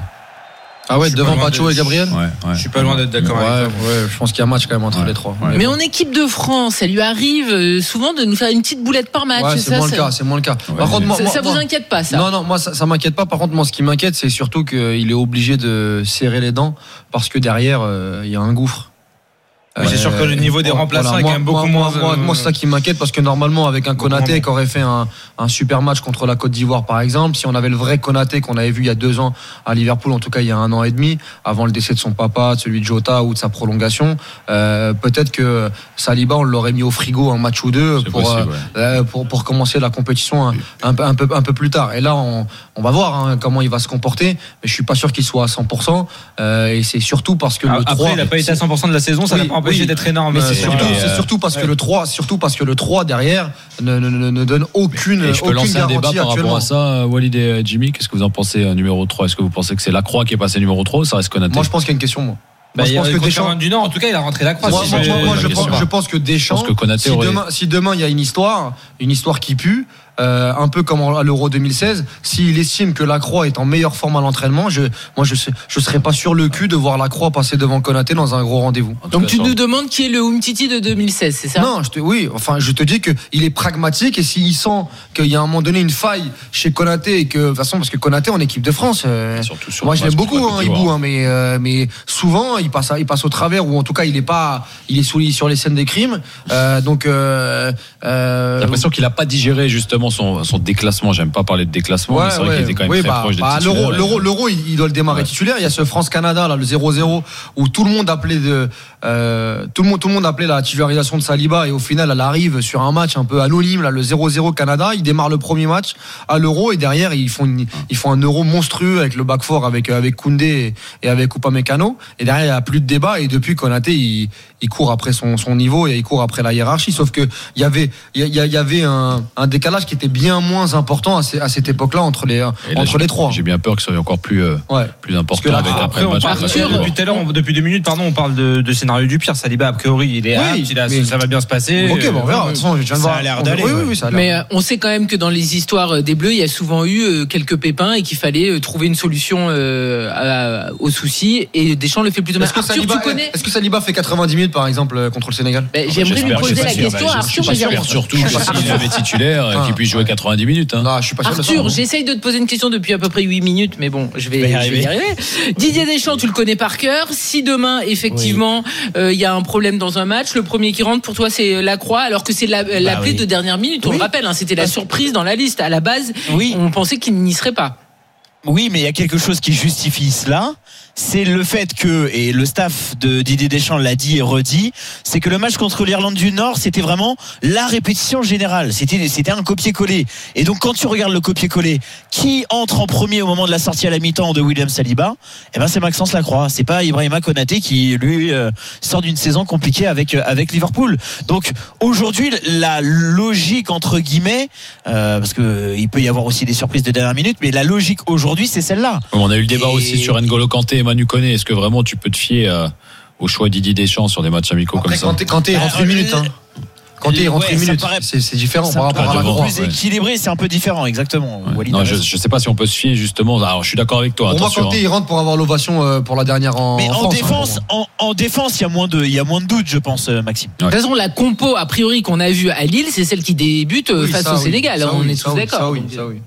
A: Ah ouais, devant Pacho et Gabriel.
B: Ouais, ouais.
E: Je suis pas loin d'être d'accord
A: ouais,
E: avec toi.
A: Ouais, je pense qu'il y a un match quand même entre
B: ouais.
A: les trois.
B: Ouais.
C: Mais en équipe de France, ça lui arrive souvent de nous faire une petite boulette par match.
A: Ouais, c'est,
C: ça,
A: moins
C: ça...
A: le cas, c'est moins le cas.
B: Ouais,
A: par contre, moi,
C: ça,
A: moi,
C: ça vous
A: moi,
C: inquiète pas, ça?
A: Non, non, moi ça, ça m'inquiète pas. Par contre, moi, ce qui m'inquiète, c'est surtout qu'il est obligé de serrer les dents parce que derrière, il euh, y a un gouffre.
E: Oui, c'est sûr que le niveau des remplaçants voilà, est quand même beaucoup
A: moi,
E: moins.
A: Moi, moi, c'est ça qui m'inquiète parce que normalement, avec un Konaté qui aurait fait un, un super match contre la Côte d'Ivoire, par exemple, si on avait le vrai Konaté qu'on avait vu il y a deux ans à Liverpool, en tout cas il y a un an et demi, avant le décès de son papa, de celui de Jota ou de sa prolongation, euh, peut-être que Saliba, on l'aurait mis au frigo un match ou deux pour, possible, euh, ouais. pour, pour commencer la compétition un, un, un, peu, un peu plus tard. Et là, on, on va voir hein, comment il va se comporter, mais je suis pas sûr qu'il soit à cent pour cent. Euh, et c'est surtout parce que
E: ah,
A: le
E: après,
A: trois.
E: Il n'a pas été à cent pour cent de la saison, ça oui, n'a pas empêché oui, d'être énorme.
A: C'est surtout, euh, c'est surtout parce que le trois, surtout parce que le trois derrière ne, ne, ne, ne donne aucune,
B: et je peux
A: aucune
B: lancer un débat par rapport à ça, Walid et Jimmy. Qu'est-ce que vous en pensez, numéro trois? Est-ce que vous pensez que c'est Lacroix qui est passé numéro trois ou ça reste Konaté?
A: Moi, je pense qu'il y a une question, moi.
E: Bah, moi, je pense que Deschamps du Nord, en tout cas, il a rentré Lacroix.
A: Moi, moi, moi, moi je, pense, je pense que Deschamps, je pense que si, aurait... demain, si demain il y a une histoire, une histoire qui pue, euh, un peu comme à l'Euro deux mille seize, s'il estime que Lacroix est en meilleure forme à l'entraînement, je, moi je, je serais pas sur le cul de voir Lacroix passer devant Konaté dans un gros rendez-vous.
C: Donc
A: cas,
C: tu
A: ça...
C: nous demandes qui est le Umtiti de deux mille seize, c'est ça?
A: Non, je te, oui, enfin je te dis que il est pragmatique et s'il sent qu'il y a à un moment donné une faille chez Konaté et que de toute façon parce que Konaté en équipe de France, euh, moi je l'aime beaucoup, hein, Ibou, hein, mais euh, mais souvent il passe, il passe au travers ou en tout cas il est pas, il est sous, sur les scènes des crimes. Euh, donc euh, euh,
B: j'ai l'impression qu'il a pas digéré justement son, son déclassement. J'aime pas parler de déclassement, ouais, mais c'est vrai ouais. qu'il était quand même oui, très
A: bah,
B: proche
A: bah,
B: des
A: titulaires. L'euro, l'euro, l'euro il, il doit le démarrer ouais. titulaire. Il y a ce France-Canada, là, le zéro zéro, où tout le monde appelait de, euh, tout le monde, tout le monde appelait la titularisation de Saliba, et au final, elle arrive sur un match un peu anonyme, là, le zéro zéro Canada. Il démarre le premier match à l'euro, et derrière, ils font, une, ils font un euro monstrueux avec le back four, avec, avec Koundé et, et avec Upamecano. Et derrière, il n'y a plus de débat, et depuis Konaté, il, il court après son, son niveau, et il court après la hiérarchie. Sauf que, il y avait, il y, y avait un, un décalage qui était bien moins important à, ces, à cette époque-là entre les, là, entre les trois.
B: J'ai bien peur que ça soit encore plus, euh, ouais. plus important
E: là,
B: avec
E: après, après le match. Arthur, depuis tout à l'heure, on, depuis deux minutes, pardon, on parle de, de scénario du pire. Saliba, a priori, il est oui, apte, il a, mais... ça va bien se passer.
A: Ok, bon, on verra. De toute façon, je viens de voir.
E: Ça a l'air d'aller.
A: Oui, oui, oui, ça a l'air.
C: Mais euh, on sait quand même que dans les histoires des Bleus, il y a souvent eu euh, quelques pépins et qu'il fallait euh, trouver une solution euh, à, aux soucis. Et Deschamps le fait plutôt bien. Arthur,
A: Saliba,
C: tu connais
A: est-ce que Saliba fait quatre-vingt-dix minutes, par exemple, contre le Sénégal?
C: Ben, j'aimerais lui poser la question à Arthur.
B: Surtout s'il avait titulaire, qu'il puisse jouer quatre-vingt-dix minutes.
A: Non, je suis pas sûr.
C: Arthur, j'essaye de te poser une question depuis à peu près huit minutes, mais bon, je vais, je vais y arriver. Y arriver. Didier Deschamps, tu le connais par cœur. Si demain, effectivement, il oui. euh, y a un problème dans un match, le premier qui rentre pour toi, c'est Lacroix, alors que c'est la, l'appelé bah oui. de dernière minute. On oui. le rappelle, hein, c'était la surprise dans la liste. À la base, oui. on pensait qu'il n'y serait pas.
K: Oui, mais il y a quelque chose qui justifie cela. C'est le fait que, et le staff de Didier Deschamps l'a dit et redit, c'est que le match contre l'Irlande du Nord, c'était vraiment la répétition générale. C'était, c'était un copier-coller. Et donc, quand tu regardes le copier-coller, qui entre en premier au moment de la sortie à la mi-temps de William Saliba? Eh ben, c'est Maxence Lacroix. C'est pas Ibrahima Konaté qui, lui, euh, sort d'une saison compliquée avec, euh, avec Liverpool. Donc, aujourd'hui, la logique, entre guillemets, euh, parce que il peut y avoir aussi des surprises de dernière minute, mais la logique aujourd'hui, c'est celle-là.
B: On a eu le débat et... aussi sur N'Golo Kanté et Manu Koné. Est-ce que vraiment tu peux te fier euh, au choix de Didier Deschamps sur des matchs amicaux
A: Après,
B: comme
A: ça? Kanté, il rentre une minute. Hein. Kanté, il rentre une minute.
K: Paraît...
A: C'est, c'est différent
K: ça
A: par rapport à la
K: Lacroix. Plus équilibré, c'est un peu différent, exactement.
B: Ouais. Non, je, je sais pas si on peut se fier justement. Alors, je suis d'accord avec toi.
A: Pour
B: attention,
A: moi, Kanté,
B: hein.
A: il rentre pour avoir l'ovation pour la dernière en.
K: Mais
A: en,
K: en
A: France,
K: défense,
A: hein,
K: en, en défense, il y a moins de, il y a moins de doutes, je pense, Maxime.
C: De toute façon, la compo a priori qu'on a vue à Lille, c'est celle qui débute oui, face
A: ça,
C: au
A: oui.
C: Sénégal.
A: Ça,
C: on
A: oui,
C: est
A: ça,
C: tous
A: oui,
C: d'accord.
A: Ça, oui, ça, oui.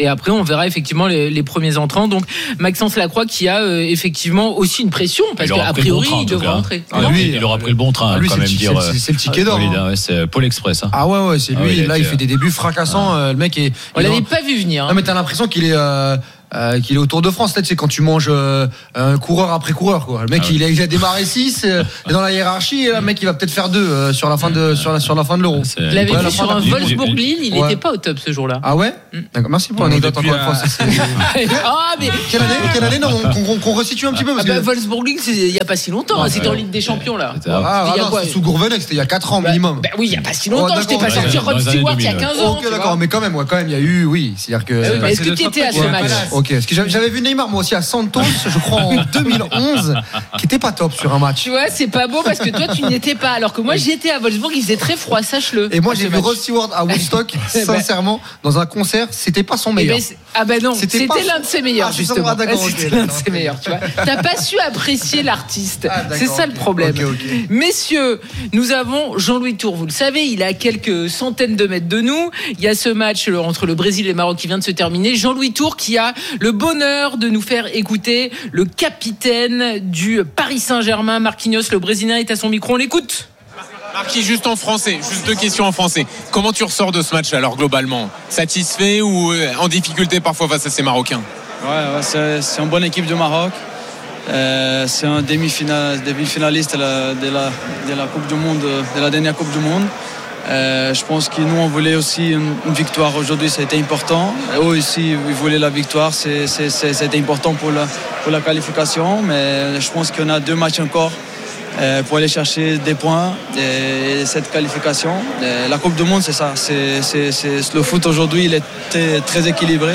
C: Et après, on verra effectivement les, les premiers entrants. Donc, Maxence Lacroix qui a euh, effectivement aussi une pression parce qu'a priori, il devrait entrer.
B: Ah, lui, il aura pris le bon train, lui, quand même dire.
A: C'est, c'est le ticket d'or.
B: Hein. C'est Pôle Express. Hein.
A: Ah ouais, ouais, c'est lui. Ah, il là, il fait des débuts fracassants. Ah. Le mec est.
C: On l'avait pas vu venir. Hein.
A: Non, mais t'as l'impression qu'il est. Euh, Euh, qu'il est au Tour de France, peut-être c'est quand tu manges euh, un coureur après coureur quoi. Le mec ah ouais. il, a, il a démarré six euh, dans la hiérarchie et le mec il va peut-être faire deux euh, sur la fin de sur la sur la fin de l'Euro.
C: Je l'avais vu sur un Wolfsburg-Lille, il n'était ouais. pas au top ce jour-là.
A: Ah ouais. Mm. D'accord, merci pour l'anecdote encore une fois.
C: Ah mais
A: quelle année quelle année non qu'on, qu'on resitue un petit peu parce
C: ah
A: que
C: bah, Wolfsburg-Lille c'est il y a pas si longtemps, ouais, c'était en Ligue des Champions là.
A: Ah non, c'est sous Gourvenec, c'était il y a quatre ans minimum.
C: Bah oui, il y a pas si longtemps, j'étais pas sorti Rod Stewart il y a quinze ans.
A: OK d'accord, mais quand même ouais, quand même il y a eu oui, c'est-à-dire que
C: est-ce que tu étais à ce match?
A: OK, parce que j'avais vu Neymar moi aussi à Santos, je crois en deux mille onze, qui était pas top sur un match.
C: Tu vois, c'est pas beau parce que toi tu n'y étais pas, alors que moi j'y étais à Wolfsburg, il faisait très froid, sache-le.
A: Et moi j'ai vu Rod Stewart à Woodstock, sincèrement, dans un concert, c'était pas son meilleur.
C: Ben, ah ben non, c'était, c'était l'un de ses meilleurs ah, justement. Ah, c'était okay, l'un de ses meilleurs, tu vois. T'as pas su apprécier l'artiste, ah, c'est ça le problème. Okay, okay. Messieurs, nous avons Jean-Louis Tour, vous le savez, il est à quelques centaines de mètres de nous. Il y a ce match entre le Brésil et le Maroc qui vient de se terminer. Jean-Louis Tour qui a le bonheur de nous faire écouter le capitaine du Paris Saint-Germain, Marquinhos, le Brésilien est à son micro, on l'écoute.
L: Marquis, juste en français, juste deux questions en français. Comment tu ressors de ce match alors globalement? Satisfait ou en difficulté parfois face à ces Marocains?
M: Ouais, ouais c'est, c'est une bonne équipe du Maroc. Euh, c'est un demi-finaliste, demi-finaliste de la, de, la, de la Coupe du Monde, de la dernière Coupe du Monde. Euh, je pense que nous on voulait aussi une, une victoire aujourd'hui, ça a été important. Eux aussi ils voulaient la victoire, c'est, c'est, c'est, c'était important pour la, pour la qualification, mais je pense qu'on a deux matchs encore euh, pour aller chercher des points et, et cette qualification. Et la Coupe du Monde c'est ça, c'est, c'est, c'est, le foot aujourd'hui il est très, très équilibré.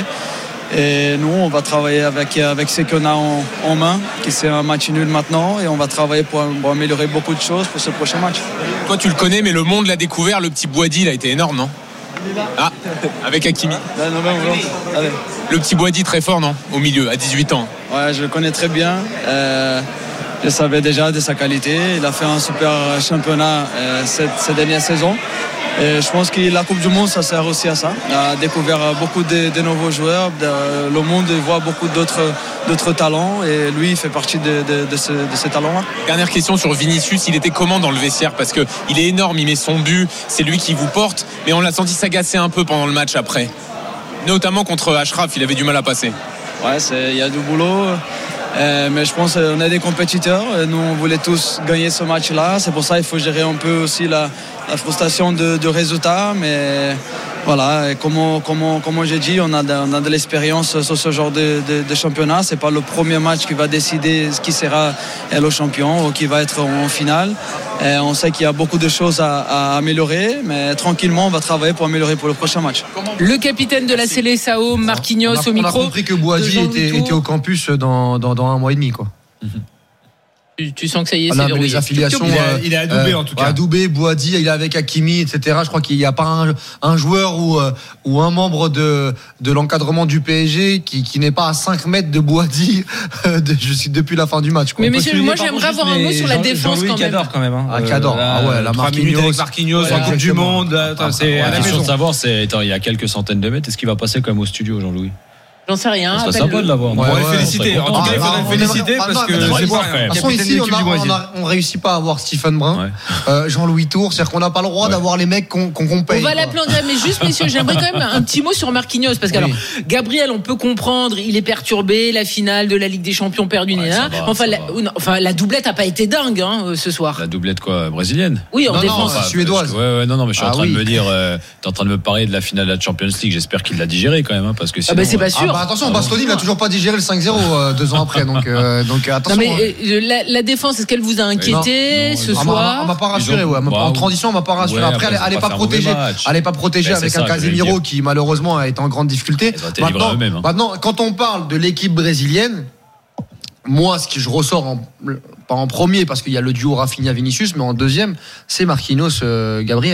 M: Et nous, on va travailler avec, avec ce qu'on a en, en main, qui c'est un match nul maintenant, et on va travailler pour, pour améliorer beaucoup de choses pour ce prochain match.
L: Toi, tu le connais, mais le monde l'a découvert. Le petit Boadi, il a été énorme, non? Ah, avec Hakimi.
M: Là, non, non, non. Allez.
L: Le petit Boadi très fort, non? Au milieu, à dix-huit ans.
M: Ouais, je le connais très bien. Euh, je savais déjà de sa qualité. Il a fait un super championnat euh, cette, cette dernière saison. Et je pense que la Coupe du Monde, ça sert aussi à ça, à découvrir beaucoup de, de nouveaux joueurs. De, le monde voit beaucoup d'autres, d'autres talents et lui, il fait partie de, de, de, ce, de ces talents-là.
L: Dernière question sur Vinicius, il était comment dans le vestiaire? Parce qu'il est énorme, il met son but, c'est lui qui vous porte, mais on l'a senti s'agacer un peu pendant le match après. Notamment contre Achraf, il avait du mal à passer.
M: Ouais, il y a du boulot. Euh, mais je pense qu'on est des compétiteurs. Nous, on voulait tous gagner ce match-là. C'est pour ça qu'il faut gérer un peu aussi la, la frustration de, de résultats. Mais voilà, comme, comme, comme j'ai dit, on a de, on a de l'expérience sur ce genre de, de, de championnat. Ce n'est pas le premier match qui va décider qui sera le champion ou qui va être en finale. Et on sait qu'il y a beaucoup de choses à, à améliorer, mais tranquillement, on va travailler pour améliorer pour le prochain match.
C: Le capitaine de la Seleção, Marquinhos,
A: on a,
C: au micro.
A: On a compris que Boadi était, était au campus dans, dans, dans un mois et demi, quoi. Mm-hmm.
C: Tu, tu sens que ça y est,
A: ah
C: c'est
A: non,
C: verrouillé.
A: Les affiliations,
E: il, est, il est adoubé euh, en tout cas.
A: Adoubé, Boadi, il est avec Hakimi, et cetera. Je crois qu'il n'y a pas un, un joueur ou, ou un membre de, de l'encadrement du P S G qui, qui n'est pas à cinq mètres de Boadi de, je suis depuis la fin du match. Quoi.
C: Mais messieurs, moi j'aimerais avoir un mot sur la défense
E: Jean-Louis
C: quand même.
E: Cador quand même. Hein.
A: Ah, Cador.
E: Euh,
A: ah ouais, la Marquinhos.
E: Avec Marquinhos
A: ouais,
E: en Coupe du Monde. Attends, c'est
B: la question de savoir, c'est attends, il y a quelques centaines de mètres. Est-ce qu'il va passer quand même au studio, Jean-Louis?
C: J'en sais rien.
B: C'est sympa de l'avoir.
E: On va le féliciter. En tout cas, il faudrait le féliciter parce que c'est pas
A: rien. De toute façon, ici, on ne réussit pas à avoir Stephen Brun, Jean-Louis Tour. C'est-à-dire qu'on n'a pas le droit d'avoir les mecs qu'on paye.
C: On va l'appeler André, mais juste, messieurs, j'aimerais quand même un petit mot sur Marquinhos. Parce que, alors, Gabriel, on peut comprendre, il est perturbé, la finale de la Ligue des Champions perdue, Néna. Enfin, la doublette n'a pas été dingue ce soir.
B: La doublette quoi, brésilienne?
C: Oui, en défense.
A: Suédoise.
B: Ouais, ouais, non, non, mais je suis en train de me dire, t'es en train de me parler de la finale de la Champions League. J'espère qu'il l'a digéré quand même, parce que sinon.
C: Ah, bah, c'est pas sûr.
A: Attention, Bastoni n'a toujours pas digéré le cinq zéro euh, deux ans après, donc, euh, donc attention.
C: Non mais euh, la, la défense, est-ce qu'elle vous a inquiété non, non, ce non, soir?
A: On m'a pas rassuré, ouais. Bah, en transition, on m'a pas rassuré. Ouais, après, elle n'est pas protégée. Elle n'est pas protégée avec un Casemiro qui malheureusement est en grande difficulté. Maintenant, hein. maintenant, quand on parle de l'équipe brésilienne, moi, ce que je ressors en, pas en premier parce qu'il y a le duo Rafinha-Vinicius, mais en deuxième, c'est Marquinhos, euh, Gabriel.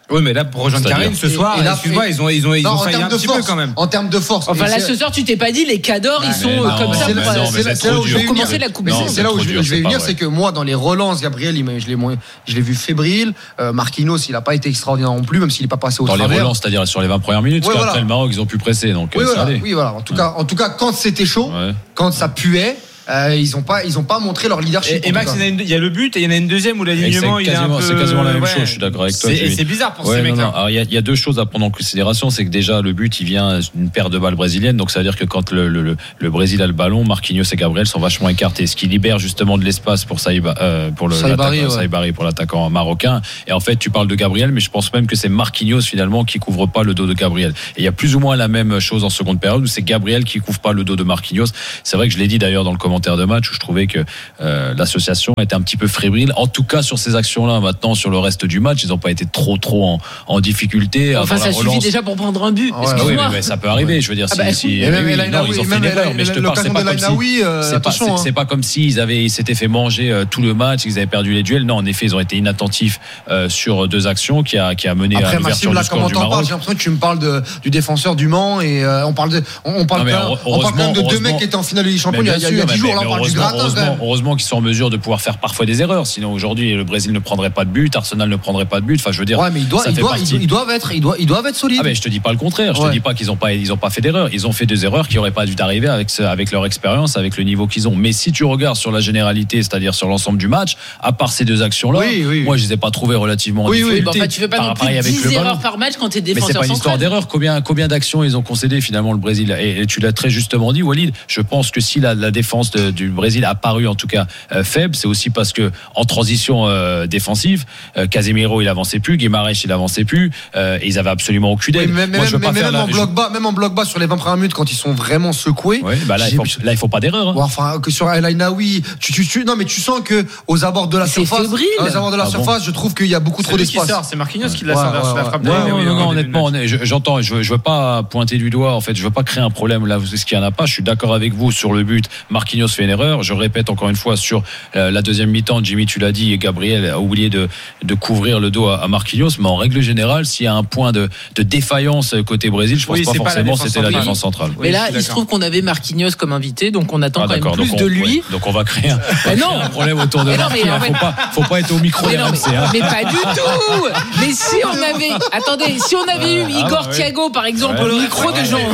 E: Oui, mais là, pour rejoindre Karine, ce soir, excuse-moi, ils ont, ils ont, ils ont failli un petit peu quand même.
A: En termes de force.
C: Enfin, là, ce soir, tu t'es pas dit, les cadors, ils sont comme ça.
A: C'est là où je vais
C: commencer la coupe.
A: C'est là où je vais venir, c'est que moi, dans les relances, Gabriel, je l'ai, je l'ai vu fébrile. Marquinhos, il a pas été extraordinaire non plus, même s'il n'est pas passé au travers.
B: Dans les relances, c'est-à-dire sur les vingt premières minutes, après le Maroc, ils ont pu presser, donc.
A: Oui, voilà. Oui, voilà. En tout cas, en tout cas, quand c'était chaud, quand ça puait. Euh, ils n'ont pas, ils ont pas montré leur leadership.
E: Et, et Max, il y, y a le but et il y en a une deuxième où l'alignement il est un peu.
B: C'est quasiment la même ouais. chose. Je suis d'accord avec toi.
E: C'est, c'est bizarre pour ouais, ces mecs-là.
B: Alors il y, y a deux choses à prendre en considération, c'est que déjà le but il vient d'une paire de balles brésiliennes, donc ça veut dire que quand le, le, le, le Brésil a le ballon, Marquinhos et Gabriel sont vachement écartés, ce qui libère justement de l'espace pour Saïba, euh, pour le
A: Saïbari,
B: l'attaquant,
A: ouais.
B: Saïbari pour l'attaquant marocain. Et en fait, tu parles de Gabriel, mais je pense même que c'est Marquinhos finalement qui couvre pas le dos de Gabriel. Et il y a plus ou moins la même chose en seconde période où c'est Gabriel qui couvre pas le dos de Marquinhos. C'est vrai que je l'ai dit d'ailleurs dans le commentaire de match où je trouve que euh, l'association était un petit peu fébrile, en tout cas sur ces actions-là. Maintenant, sur le reste du match, ils n'ont pas été trop trop en, en difficulté.
C: Enfin, ça suffit déjà pour prendre un but.
B: Ah ouais, oui, mais, mais ça peut arriver. Je veux dire, ah si, bah, si,
A: et même,
B: oui,
A: oui,
B: non, ils ont fait une erreur. Mais je te parle, c'est pas comme si,
A: euh,
B: c'est pas, c'est, c'est pas comme s'ils avaient, ils s'étaient fait manger euh, tout le match, ils avaient perdu les duels. Non, en effet, ils ont été inattentifs euh, sur deux actions qui a qui a mené
A: Après,
B: à l'ouverture
A: Maxime, là,
B: du score du Maroc.
A: Parles, j'ai l'impression que tu me parles de, du défenseur du Mans et euh, on parle de, on, on parle, non, on parle quand même de deux mecs qui étaient en finale de Ligue des Champions il y a dix jours. Là, on parle du gratin.
B: Heureusement qu'ils sont en mesure de pouvoir faire parfois des erreurs. Sinon, aujourd'hui, le Brésil ne prendrait pas de but, Arsenal ne prendrait pas de but. Enfin, je veux dire.
A: Ouais, mais ils doivent, ils doivent, ils doivent être, ils doivent, ils doivent être solides.
B: Ah, mais je te dis pas le contraire. Je ouais. te dis pas qu'ils ont pas, ils ont pas fait d'erreurs. Ils ont fait des erreurs qui auraient pas dû arriver avec, ce, avec leur expérience, avec le niveau qu'ils ont. Mais si tu regardes sur la généralité, c'est-à-dire sur l'ensemble du match, à part ces deux actions-là,
A: oui, oui,
B: moi, je les ai pas trouvées relativement.
C: Oui, oui. Bon, enfin, tu fais pas non plus dix erreurs par match quand t'es défenseur central.
B: Mais c'est pas une histoire d'erreur. Combien, combien d'actions ils ont concédé finalement le Brésil? Et, et tu l'as très justement dit, Walid. Je pense que si la, la défense de, du Brésil a paru en tout cas euh, faible, c'est aussi parce que en transition euh, défensive, euh, Casemiro il avançait plus, Guimaraes il avançait plus, euh, et ils avaient absolument aucune aide.
A: Oui, mais, Moi, mais, je veux mais, pas mais faire même, la, en bloc bas, même en bloc bas sur les vingt premières minutes quand ils sont vraiment secoués.
B: Oui, bah là, il faut, là il faut pas d'erreur. Hein.
A: Ouais, enfin que sur El Ainaoui, tu, tu, tu, non mais tu sens que aux abords de la
C: c'est
A: surface,
C: fébrile.
A: aux abords de la ah surface, bon. je trouve qu'il y a beaucoup
E: c'est
A: trop d'espace.
E: Sort, c'est Marquinhos qui l'a
A: ouais,
E: sorti
A: ouais,
E: sur la
A: ouais.
E: frappe.
B: Ouais, non, non, non, honnêtement, j'entends, je, je veux pas pointer du doigt. En fait, je veux pas créer un problème là. Ce qu'il y en a pas. Je suis d'accord avec vous sur le but. Marquinhos fait une erreur. Je répète encore une fois sur euh, la deuxième mi-temps. Jimmy, tu l'as dit, et Gabriel a oublié de, de couvrir le dos à, à Marquinhos. Mais en règle générale, s'il y a un point de, de défaillance côté Brésil, je pense oui, pas forcément pas c'était la défense centrale.
C: Mais oui, là, il se trouve qu'on avait Marquinhos comme invité, donc on attend ah, quand même plus
B: on,
C: de lui.
B: Ouais, donc on va créer un,
C: mais non.
B: un problème autour de Marquinhos. Il ne faut pas, faut pas être au micro
C: mais,
B: R M C,
C: mais,
B: hein.
C: mais pas du tout. Mais si on avait, attendez, si on avait eu Igor ah, Thiago par exemple au micro de Jean,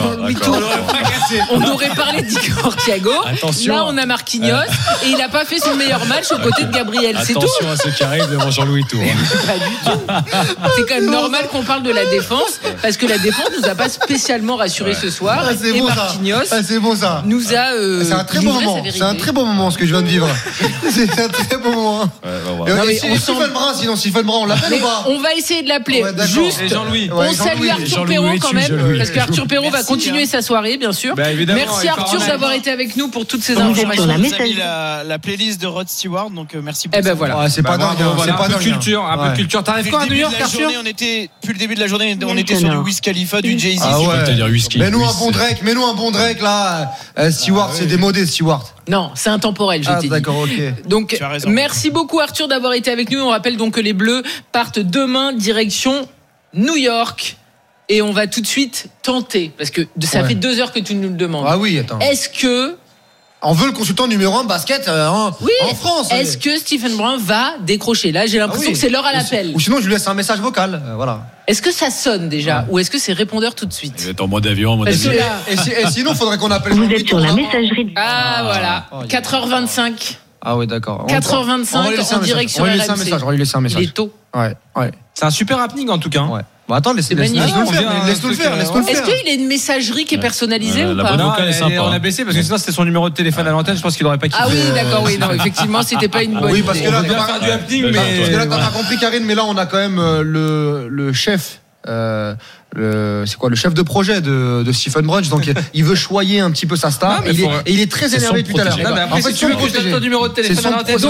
C: on aurait parlé d'Igor Thiago. Là, on a Marquinhos et il n'a pas fait son meilleur match aux côtés de Gabriel. C'est tout.
B: Attention à ceux qui arrivent devant Jean-Louis Tour.
C: Pas du tout. C'est quand même normal qu'on parle de la défense parce que la défense nous a pas spécialement rassuré ce soir.
A: Ah,
C: et
A: bon,
C: Marquinhos
A: ah, c'est bon, ça.
C: nous a. Euh,
A: c'est un très bon moment. C'est un très bon moment ce que je viens de vivre. C'est un très bon moment. Ouais, bah, ouais. Et, et, et Stephen Brun, sinon Stephen Brun, on l'appelle ou pas?
C: On va essayer de l'appeler.
A: Ouais,
C: juste.
E: Et Jean-Louis.
C: On ouais, salue Arthur Perrault quand même parce qu'Arthur Perrault va continuer sa soirée, bien sûr.
E: Bah,
C: merci Arthur d'avoir été avec nous pour toutes ces
K: on
C: informations.
K: On a mis la, la playlist de Rod Stewart, donc euh, merci pour
C: eh ben voilà.
A: Ah, c'est pas
E: bah,
A: dingue.
E: C'est pas de culture, un peu de culture. T'arrives quand à New York, Arthur?
K: On était depuis le début de la journée, on était sur du Wiz Khalifa, du Jay-Z.
A: Ah
B: ouais. Whisky.
A: Mets-nous un bon Drake, mets-nous un bon Drake là. Stewart, c'est démodé Stewart.
C: Non, c'est intemporel, je
A: ah,
C: t'ai
A: d'accord,
C: dit.
A: Ok.
C: Donc, merci beaucoup Arthur d'avoir été avec nous. On rappelle donc que les Bleus partent demain direction New York. Et on va tout de suite tenter, parce que ça ouais. fait deux heures que tu nous le demandes.
A: Ah oui, attends.
C: Est-ce que...
A: On veut le consultant numéro un basket euh, en,
C: oui.
A: en France.
C: Est-ce que Stephen Brun va décrocher? Là, j'ai l'impression ah oui. que c'est l'heure à l'appel.
A: Ou sinon, je lui laisse un message vocal. Euh, voilà.
C: Est-ce que ça sonne déjà ouais. ou est-ce que c'est répondeur tout de suite?
B: Il est en mode avion, en mode avion.
A: Et, si, et sinon, il faudrait qu'on appelle.
H: Vous êtes sur la messagerie.
C: Ah, ah voilà. Oh, quatre heures vingt-cinq.
A: Ah oui, d'accord.
C: quatre heures vingt-cinq en direct sur R M C.
A: On va lui laisser un message.
C: Il est tôt.
A: Ouais, ouais.
E: C'est un super happening en tout cas.
A: Ouais. Bon, attends, laisse-nous le faire. Laisse-nous le faire.
C: Est-ce qu'il a une messagerie qui est personnalisée ou pas?
E: Non, on a baissé parce que sinon c'était son numéro de téléphone à l'antenne. Je pense qu'il n'aurait pas quitté.
C: Ah oui, d'accord, oui, non, effectivement, c'était pas une bonne idée.
A: Oui, parce que là,
E: on va faire du happening, mais
A: parce que là, t'as pas compris, Karine, mais là, on a quand même le le chef. Euh, le, c'est quoi le chef de projet de, de Stephen Brunch, donc il veut choyer un petit peu sa star. Non, et, il est, et il est très énervé depuis tout à l'heure.
E: Non, mais après, en fait, si tu veux que je donne ton numéro de téléphone à l'antenne,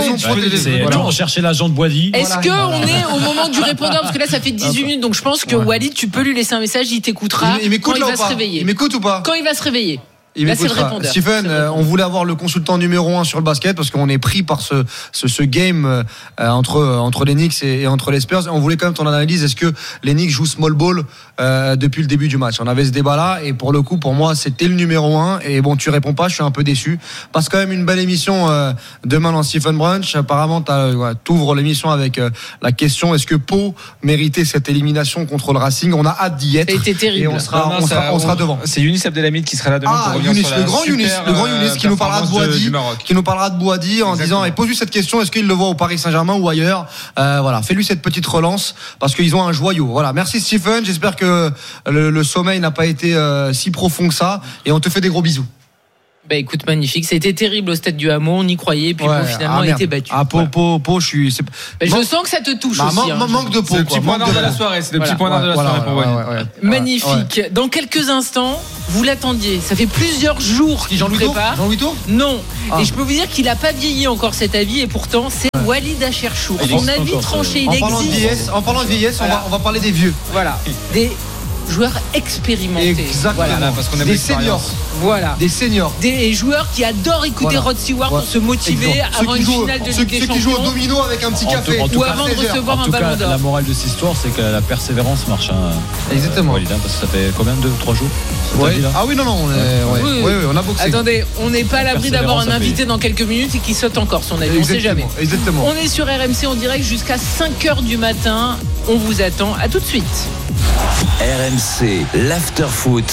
B: on cherchait l'agent de Boisy.
C: Est-ce voilà. qu'on est au moment du répondeur? Parce que là, ça fait dix-huit minutes, donc je pense que ouais. Walid, tu peux lui laisser un message, il t'écoutera
A: il, il
C: quand il va
A: se
C: réveiller.
A: Il m'écoute ou pas?
C: Quand il va se réveiller.
A: Il
C: Là, c'est le répondeur.
A: Stephen, euh, on voulait avoir le consultant numéro un sur le basket parce qu'on est pris par ce, ce, ce game euh, entre, euh, entre les Knicks et, et entre les Spurs. Et on voulait quand même ton analyse. Est-ce que les Knicks jouent small ball euh, depuis le début du match? On avait ce débat-là et pour le coup, pour moi, c'était le numéro un. Et bon, tu réponds pas, je suis un peu déçu. Passe quand même une belle émission euh, demain dans Stephen Brunch. Apparemment, ouais, t'ouvres l'émission avec euh, la question est-ce que Pau méritait cette élimination contre le Racing? On a hâte d'y être.
C: C'était terrible.
A: Et on sera,
E: non, non,
A: on sera,
E: ça,
A: on sera devant.
E: C'est Younis Abdelhamid qui sera là demain.
A: Ah,
E: pour
A: Younis,
E: sur
A: le
E: la
A: grand Younis, le grand Younis qui nous parlera de Boadi, qui nous parlera de Boadi en disant et pose-lui cette question, est-ce qu'il le voit au Paris Saint-Germain ou ailleurs? Euh, voilà, fais-lui cette petite relance parce qu'ils ont un joyau. Voilà, merci Stephen, j'espère que le, le sommeil n'a pas été euh, si profond que ça et on te fait des gros bisous.
C: Bah écoute, magnifique. C'était terrible au stade du Hameau, on y croyait, puis
A: ouais,
C: bon, finalement,
A: ah,
C: il était battu.
A: Ah, Pau, Pau, Pau, je suis. C'est...
C: Bah, je Man... sens que ça te touche
A: bah,
C: aussi.
A: Man-
C: hein,
A: manque de Pau.
E: C'est le petit point d'or de la soirée. C'est le
C: voilà.
E: petit point d'or de la
A: voilà,
E: soirée pour
A: ouais,
E: moi.
A: Ouais, ouais,
C: magnifique. Ouais. Dans quelques instants, vous l'attendiez. Ça fait plusieurs jours qu'il
A: Jean-Louis
C: prépare.
A: Jean-Louis Tour
C: Non. Ah. Et je peux vous dire qu'il n'a pas vieilli encore cet avis. Et pourtant, c'est ouais. Walid Acharchour. Son avis tranché, il existe.
A: En parlant de vieillesse, on va, on va parler des vieux.
C: Voilà. Des joueurs expérimentés.
A: Exactement.
E: Voilà, parce qu'on aime
A: des seniors.
C: Voilà.
A: Des seniors.
C: Des joueurs qui adorent écouter voilà. Rod Stewart ouais. pour se motiver Exemple. avant une
A: jouent,
C: finale de
A: ceux,
C: Ligue des
A: ceux
C: Champions.
A: Ceux qui jouent au domino avec un petit
B: en
A: café.
B: Tout, en tout
C: ou
B: cas,
C: avant de recevoir
B: en
C: un
B: tout
C: ballon
B: cas,
C: d'or.
B: La morale de cette histoire, c'est que la persévérance marche. Hein.
A: Exactement.
B: Walid, hein, parce que ça fait combien de trois jours
A: ouais. Ah oui, non, non. On, est, ouais.
C: Oui,
A: oui, oui, on a boxé.
C: Attendez, on n'est pas à l'abri d'avoir un invité dans quelques minutes et qui saute encore son avis. On ne sait jamais.
A: Exactement.
C: On est sur R M C en direct jusqu'à cinq heures du matin. On vous attend. À tout de suite.
G: R M C, l'after-foot.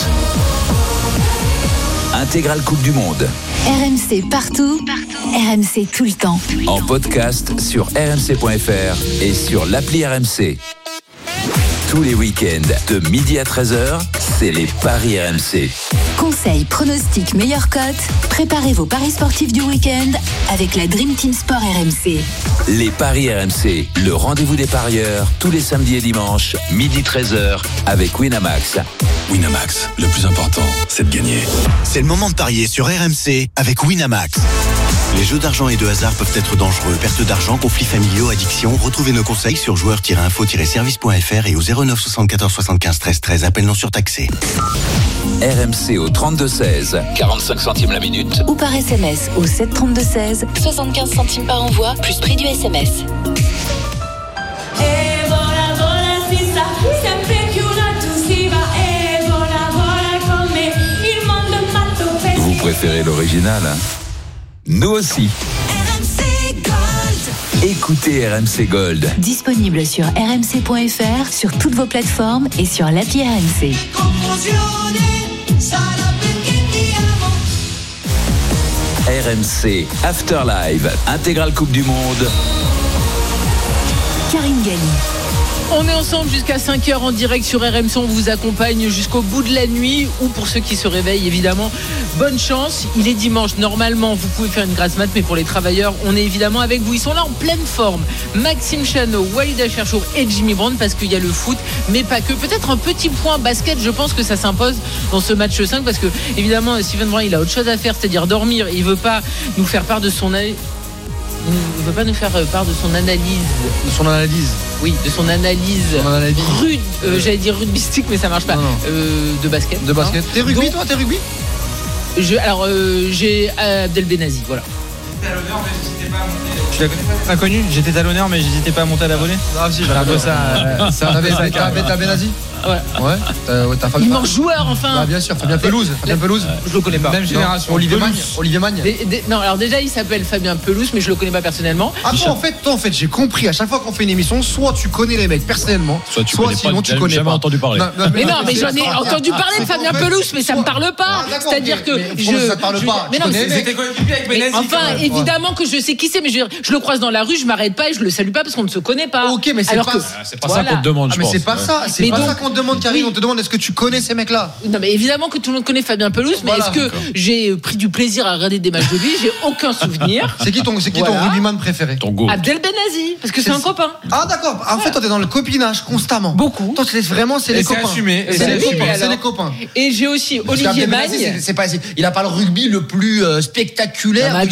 G: Intégrale Coupe du Monde.
H: R M C partout, partout. R M C tout le temps.
G: En podcast sur r m c point f r et sur l'appli R M C. Tous les week-ends, de midi à treize heures, c'est les Paris R M C.
H: Conseils, pronostics, meilleures cotes. Préparez vos paris sportifs du week-end avec la Dream Team Sport R M C.
G: Les Paris R M C, le rendez-vous des parieurs, tous les samedis et dimanches, midi treize heures, avec Winamax.
I: Winamax, le plus important, c'est de gagner.
J: C'est le moment de parier sur R M C avec Winamax. Les jeux d'argent et de hasard peuvent être dangereux. Perte d'argent, conflits familiaux, addiction. Retrouvez nos conseils sur joueurs tiret info tiret service point f r et au zéro neuf soixante-quatorze soixante-quinze treize treize. Appel non surtaxé.
G: R M C au trente-deux seize, quarante-cinq centimes la minute.
H: Ou par S M S au sept trente-deux seize, soixante-quinze centimes par envoi, plus prix du S M S.
G: Vous préférez l'original, hein? Nous aussi.
H: R M C Gold.
G: Écoutez R M C Gold.
H: Disponible sur r m c point f r, sur toutes vos plateformes et sur l'appli R M C.
G: R M C After Live, intégrale Coupe du Monde.
H: Karine Galli.
C: On est ensemble jusqu'à cinq heures en direct sur R M C. On vous accompagne jusqu'au bout de la nuit, ou pour ceux qui se réveillent, évidemment, bonne chance. Il est dimanche. Normalement, vous pouvez faire une grasse mat, mais pour les travailleurs, on est évidemment avec vous. Ils sont là en pleine forme. Maxime Chanot, Walid Acharchour et Jimmy Brown, parce qu'il y a le foot, mais pas que. Peut-être un petit point basket. Je pense que ça s'impose dans ce match cinq, parce que, évidemment, Stephen Brown, il a autre chose à faire, c'est-à-dire dormir. Il veut pas nous faire part de son avis. Il ne veut pas nous faire part de son analyse.
A: De son analyse
C: Oui, de son analyse, son analyse. Rude, euh, j'allais dire rugbystique, mais ça marche pas. Non, non. Euh, de basket.
A: De basket. Hein. T'es rugby, Donc, toi T'es rugby
C: je, Alors, euh, j'ai Abdel Benazi, voilà.
E: J'étais à l'honneur, mais j'hésitais pas à monter. Tu la connais pas? Inconnu, j'étais à l'honneur, mais j'hésitais pas à monter à la volée.
A: Ah, si, j'ai un peu ça. Euh, ça avait ta Benazi.
C: Ouais.
A: Ouais. Euh, ouais t'as
C: Il mange joueur, enfin.
A: Bah, bien sûr, Fabien Pelouse. Fabien Pelouse.
C: Je le connais pas.
E: Même génération.
A: Olivier Magne. Olivier Magne.
C: Des, des, non, alors déjà, il s'appelle Fabien Pelouse, mais je le connais pas personnellement.
A: Ah, toi, en fait, toi, en fait, j'ai compris. À chaque fois qu'on fait une émission, soit tu connais les mecs personnellement,
B: soit, tu
A: soit
B: connais
A: sinon
B: pas,
A: tu connais
B: jamais
A: pas.
B: entendu parler.
C: Non, non, mais, mais non, mais j'en ai entendu parler de Fabien Pelouse, mais ça me parle pas. C'est-à-dire que je.
A: Ça te parle pas.
C: Mais non,
E: c'était coéquipier avec Benazi.
C: Enfin, évidemment que je sais qui c'est, mais je le croise dans la rue, je m'arrête pas et je le salue pas parce qu'on ne se connaît pas.
A: Ok, mais c'est pas.
B: C'est pas ça qu'on te demande.
A: Mais c'est pas ça. C'est pas ça qu'on te demande, Karine. On te demande est-ce que tu connais ces mecs-là?
C: Non, mais évidemment que tout le monde connaît Fabien Pelouse, mais voilà, est-ce que d'accord. j'ai pris du plaisir à regarder des matchs de lui? J'ai aucun souvenir.
A: C'est qui ton, c'est qui voilà. ton rugbyman préféré?
B: Ton go.
C: Abdel Benazi, parce que c'est, c'est un copain.
A: Ah d'accord. En voilà. fait, toi t'es dans le copinage constamment.
C: Beaucoup.
A: Toi, c'est vraiment c'est les
E: c'est
A: copains.
E: Assumé.
A: C'est,
E: c'est,
A: les
E: assumé.
A: copains. c'est les copains.
C: Et j'ai aussi Olivier Magne.
A: C'est, c'est pas, c'est, il a pas le rugby le plus euh, spectaculaire.
C: Non, mais attends, enfin, il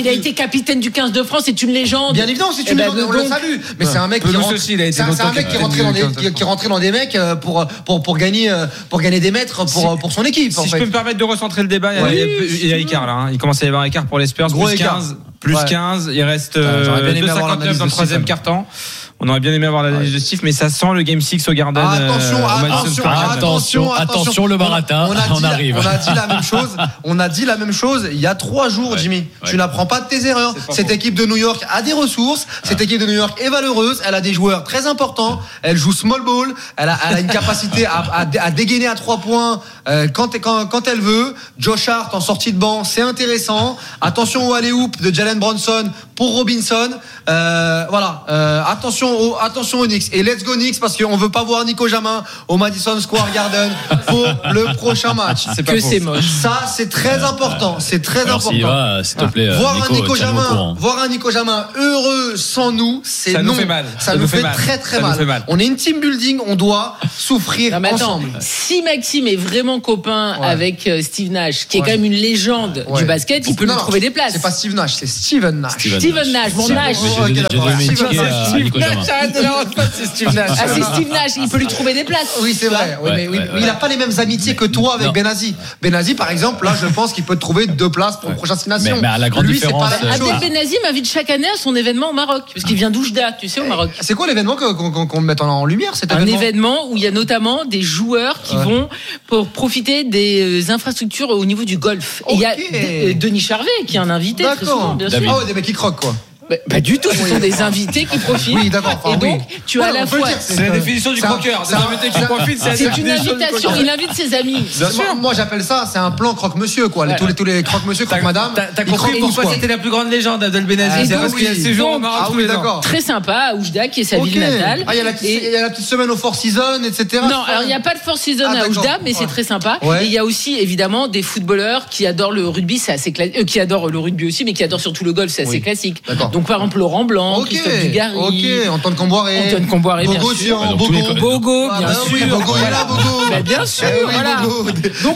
C: il a été capitaine du quinze de France, c'est une légende.
A: Bien évidemment, c'est une légende, on le salue. Mais c'est un mec qui rentre. C'est un mec qui est rentré dans des qui est rentré dans des mecs pour pour pour gagner pour gagner des mètres pour pour son équipe.
E: Si je peux me permettre de recentrer le débat, il y a écart là. Il commence à y avoir écart pour les Spurs. Plus quinze, plus quinze. Il reste deux virgule cinquante-neuf dans le troisième quart-temps. On aurait bien aimé avoir l'analyse de Steve, mais ça sent le Game six au Garden.
A: Ah, attention,
B: euh,
A: attention, attention,
B: attention, attention, le baratin, on, on, on arrive.
A: La, on a dit la même chose. On a dit la même chose il y a trois jours, ouais, Jimmy. Ouais. Tu n'apprends pas de tes erreurs. Cette faux. équipe de New York a des ressources. Ah. Cette équipe de New York est valeureuse. Elle a des joueurs très importants. Elle joue small ball. Elle a, elle a une capacité à, à, à dégainer à trois points euh, quand, quand, quand elle veut. Josh Hart en sortie de banc, c'est intéressant. Attention au alley-oop de Jalen Brunson pour Robinson. Euh, voilà. Euh, attention au, attention au Knicks. Et let's go Knicks parce qu'on veut pas voir Nico Jamin au Madison Square Garden pour le prochain match.
C: C'est que c'est moche.
A: Ça, c'est très important. C'est très
B: Alors,
A: important.
B: S'il va, s'il te plaît,
A: voir
B: Nico,
A: un Nico Jamin, voir un Nico Jamin heureux sans nous, c'est
E: ça
A: non.
E: Nous fait mal.
A: Ça, ça nous, nous fait, fait mal. très très mal. mal. On est une team building, on doit souffrir non, ensemble.
C: Attends, si Maxime est vraiment copain ouais. avec Steve Nash, qui est ouais. quand même une légende ouais. du basket, il peut non, lui trouver des places.
A: C'est pas Steve Nash, c'est Steven Nash.
C: Steven, Steven Nash, mon Nash. C'est Steve Nash. Ah, c'est Steve Nash, il peut lui trouver des places.
A: Oui, c'est vrai. Oui, mais, oui, mais il n'a pas les mêmes amitiés que toi avec Benazi. Benazi, par exemple, là, je pense qu'il peut te trouver deux places pour le prochain destination.
B: Mais, mais à la grande
A: Lui,
B: différence.
C: Abdel Benazi m'invite chaque année à son événement au Maroc, parce qu'il vient d'Oujda, tu sais, au Maroc.
A: C'est quoi l'événement qu'on, qu'on, qu'on met en lumière, cet événement ?
C: Un événement où il y a notamment des joueurs qui ouais. vont pour profiter des infrastructures au niveau du golf. Okay. Et il y a Denis Charvet qui est un invité. D'accord. Très souvent, bien sûr.
A: Ah ouais, des mecs qui croquent, quoi.
C: Bah, pas du tout, ce sont des invités qui profitent.
A: Oui, d'accord. Enfin,
C: et donc,
A: oui.
C: tu as
A: ouais,
C: à la fois.
E: C'est, c'est la définition du croqueur. Des invités qui profitent, c'est,
C: c'est une invitation. Il invite ses amis.
A: Bien sûr. Moi, j'appelle ça, c'est un plan croque-monsieur, quoi. Ouais. Tous les, tous les croque-monsieur, croque-madame.
E: T'as, t'as compris pourquoi c'était la plus grande légende d'Abdel Benazi.
C: C'est parce qu'il y a ces jours au Maroc. Ah oui, d'accord. Très sympa, à Oujda, qui est sa ville natale.
A: Ah, il y a la petite semaine au Four Seasons, et cetera.
C: Non, alors il n'y a pas de Four Seasons à Oujda, mais c'est très sympa. Et il y a aussi, évidemment, des footballeurs qui adorent le rugby, c'est assez classique. Qui adorent le rugby aussi, mais qui adorent surtout le golf, c'est assez classique. Donc, par exemple, Laurent Blanc.
A: Okay,
C: Christophe Dugarry,
A: ok, Antoine Comboiré,
C: Antoine Comboiré,
A: Bogo,
C: bien sûr,
A: Bogo,
C: Bogo, Bogo, bien
A: ah,
C: sûr,
A: oui, Bogo, il est là, Bogo,
C: bah, bien sûr,
A: eh oui,
C: voilà.
A: Bogo. Donc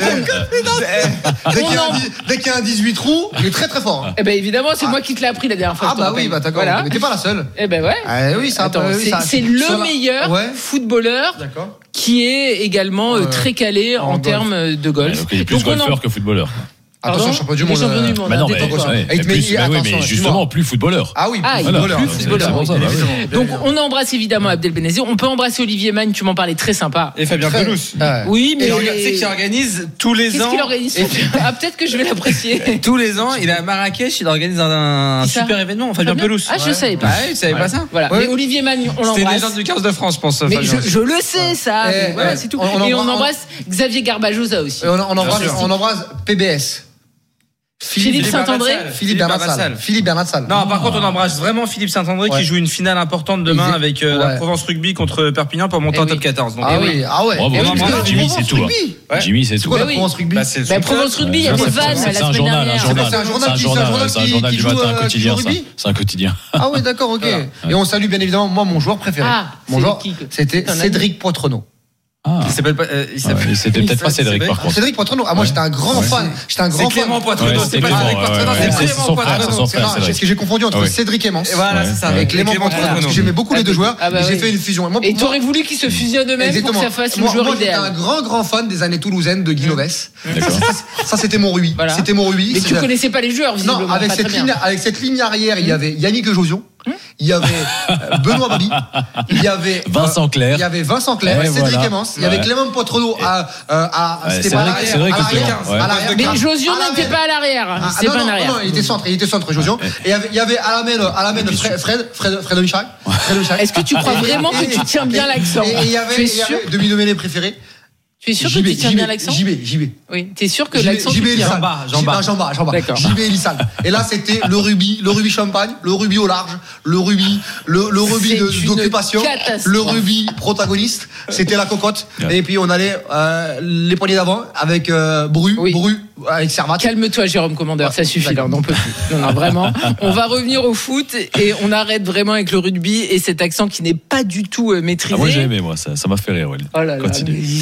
A: on... dès, qu'il en... dès qu'il y a un dix-huit trous, il est très très fort.
C: Eh ben évidemment, c'est ah. moi qui te l'ai appris la dernière fois.
A: Ah bah oui, bah d'accord. Voilà. Mais t'es pas la seule.
C: Eh ben ouais.
A: Ah, oui, ça.
C: Attends,
A: euh,
C: c'est,
A: ça,
C: c'est le meilleur ouais. footballeur. D'accord. Qui est également euh, très calé en, en termes de golf.
B: Donc il est plus golfeur que footballeur.
A: Attention, champion du monde.
C: Champion du monde.
B: Bah non, mais, ouais, mais, plus, bah oui, mais justement plus footballeur.
A: Ah oui, plus
C: ah,
A: footballeur.
C: Plus footballeur. Oui. Oui. Donc on embrasse évidemment Abdel Benazi. On peut embrasser Olivier Magne, tu m'en parlais, très sympa.
E: Et Fabien Pelous.
C: Ah. Oui, mais
E: c'est les... qui organise tous les
C: Qu'est-ce
E: ans.
C: Qu'il organise et... Ah peut-être que je vais l'apprécier.
E: Tous les ans, il est à Marrakech, il organise un, un super événement. Fabien Pelous.
C: Ah je savais pas.
E: Ah tu savais pas ça.
C: Voilà. Mais Olivier Magne, on l'embrasse.
E: C'était légende du quinze de France, je pense.
C: Mais je le sais ça. Voilà, c'est tout. Et on embrasse Xavier Garbajosa aussi.
A: On embrasse P B S.
C: Philippe, Philippe Saint-André,
A: Philippe Bernat-Salle. Philippe Bernat-Salle.
E: Non, par contre, on embrasse vraiment Philippe Saint-André ouais. qui joue une finale importante demain Il avec euh, ouais. la Provence Rugby contre Perpignan pour monter en top quatorze. Donc,
A: ah oui, ah ouais.
B: Bravo,
A: oui,
B: Jimmy, c'est tout. Jimmy, c'est tout.
A: C'est quoi la Provence Rugby?
C: Bah, c'est Provence Rugby, il y a des vannes la semaine dernière.
A: C'est un journal
B: qui joue un quotidien. C'est un quotidien.
A: Ah oui, d'accord, ok. Et on salue bien évidemment moi mon joueur préféré. Mon joueur, c'était Cédric Poitrenaud.
E: Ah. Il s'appelle pas. Euh, il s'appelle...
B: Ouais, c'était peut-être pas Cédric par contre.
A: Cédric Poitrenaud. Ah moi ouais. j'étais un grand ouais. fan. J'étais un grand
E: c'est Clément
A: fan.
E: Poitrenaud. Ouais,
A: c'est pas Cédric Poitrenaud. C'est Clément Poitrenaud. Parce que j'ai confondu entre ouais. Cédric Emmons.
E: Voilà c'est ça.
A: Et Clément Poitrenaud. Parce que j'aimais beaucoup les deux joueurs. Et j'ai fait une fusion.
C: Et t'aurais voulu qu'ils se fusionnent eux-mêmes pour que ça fasse le joueur idéal.
A: Moi j'étais un grand grand fan des années toulousaines de Guy Lovès. Ça c'était mon rubis. C'était mon rubis.
C: Mais tu connaissais pas les joueurs visiblement.
A: Non avec cette ligne avec cette ligne arrière il y avait Yannick Josion. Il y avait Benoît Babi, il y avait
B: Vincent Clair,
A: il y avait Vincent Clair, ouais, Cédric voilà. Emmons, il y avait ouais. Clément Poitrenaud à, euh, à
B: ouais,
A: c'était
B: pas
A: à l'arrière,
B: c'est vrai que
A: à l'arrière,
B: ouais.
A: à l'arrière.
C: Mais Josion n'était pas à l'arrière,
A: ah,
C: c'est
A: non,
C: pas
A: non,
C: en arrière.
A: Non, il était centre, il était centre Josion. Et il y avait à la main, à la main Fred, Fred, Fred, Fred Michel.
C: Est-ce que tu crois vraiment que tu tiens bien l'accent?
A: Et il y avait demi-nommé préféré.
C: Tu es sûr que tu tiens bien l'accent?
A: J B, J B.
C: Oui, tu es sûr que l'accent
A: J B
C: tu
A: tiens?
E: Jean-Bas,
A: Jean-Bas, Jean-Bas. J B Elissal. Et là, c'était le rubis, le rubis champagne, le rubis au large, le rubis, le, le rubis de, d'occupation, le rubis protagoniste. C'était la cocotte. Et puis, on allait, euh, les poignées d'avant avec, euh, Bru, oui. Bru, avec Servat.
C: Calme-toi, Jérôme Commandeur, ouais, ça suffit, là, on n'en peut plus. Non, non, vraiment. On va revenir au foot et on arrête vraiment avec le rugby et cet accent qui n'est pas du tout maîtrisé.
B: Ah, moi, j'ai aimé, moi, ça, ça m'a fait rire, ouais.
C: Oh là là.
B: Continue. Ah, ouais, vraiment.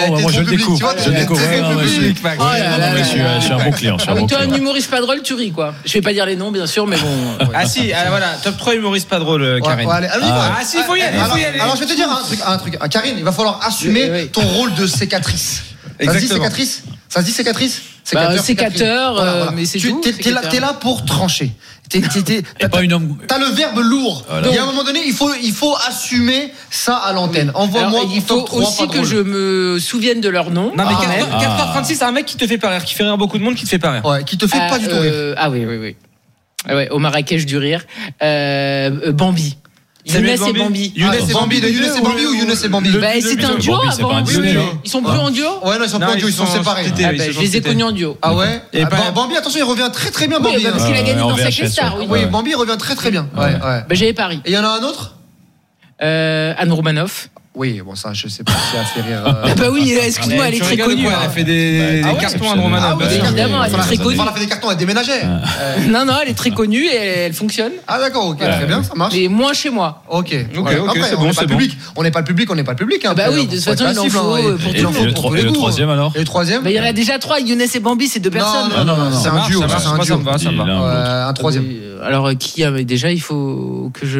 B: non, moi je le découvre. Je le découvre. Je suis un bon client.
C: Toi, un humoriste pas drôle, tu ris quoi. Je vais pas dire les noms, bien sûr, mais bon.
E: Ah si, voilà, top trois humoristes pas drôles, Karine. Ah si, il faut y aller.
A: Alors je vais te dire un truc, Karine, il va falloir assumer ton rôle de sécatrice. Ça se dit sécatrice ? Ça se dit sécatrice ?
C: Sécateur, bah, sécateur euh, voilà. Mais c'est
A: tu,
C: tout.
A: T'es, t'es, là, t'es là pour trancher. T'es, t'es, t'es, t'as,
B: pas une homme...
A: t'as le verbe lourd. Voilà. Et à un moment donné, il faut, il faut assumer ça à l'antenne. Envoie-moi.
C: Alors, il faut aussi que je me souvienne de leur nom.
E: Non mais ah. quatre heures trente-six, c'est un mec qui te fait pas rire, qui fait rire beaucoup de monde, qui te fait pas rire.
A: Ouais, qui te fait
C: ah,
A: pas du tout
C: euh, rire. Ah oui, oui, oui. Ah ouais, au Marrakech du rire. Euh, Bambi. Younes et Bambi.
A: Younes et Bambi, de Younes et Bambi ou Younes et Bambi?
C: Bah, c'est un duo avant. Ils sont plus en duo?
A: Ouais, non, ils sont pas en duo, ils sont séparés.
C: Je les ai connus en duo.
A: Ah ouais? Et Bambi, attention, il revient très très bien, Bambi.
C: Parce qu'il a gagné dans Sacré Star.
A: Oui, Bambi revient très très bien. Ouais, ouais.
C: Bah, j'avais pari.
A: Et il y en a un autre?
C: Euh, Anne Romanoff.
A: Oui, bon, ça, je sais pas si elle fait rire. Euh...
C: Ah bah oui, excuse-moi, elle est très connue.
E: Elle a fait des,
A: bah,
E: des ah cartons à Romanoff.
C: Ah ouais, évidemment, elle est très connue.
A: Elle a fait des cartons, elle déménageait.
C: Euh... Non, non, elle est très connue et elle fonctionne.
A: Ah d'accord, ok, très bien, ça marche.
C: Mais moins chez moi.
A: Ok,
E: ok, ok, c'est bon, c'est bon.
A: On n'est pas le public, on n'est pas le public.
C: Bah oui, de toute façon, il en faut pour tout le monde.
B: Et le troisième alors?
A: Et le troisième?
C: Il y en a déjà trois, Younes et Bambi, c'est deux personnes.
A: Non, non, non, c'est un duo.
E: Ça me va, ça me va.
A: Un troisième.
C: Alors, qui avait déjà, il faut que je.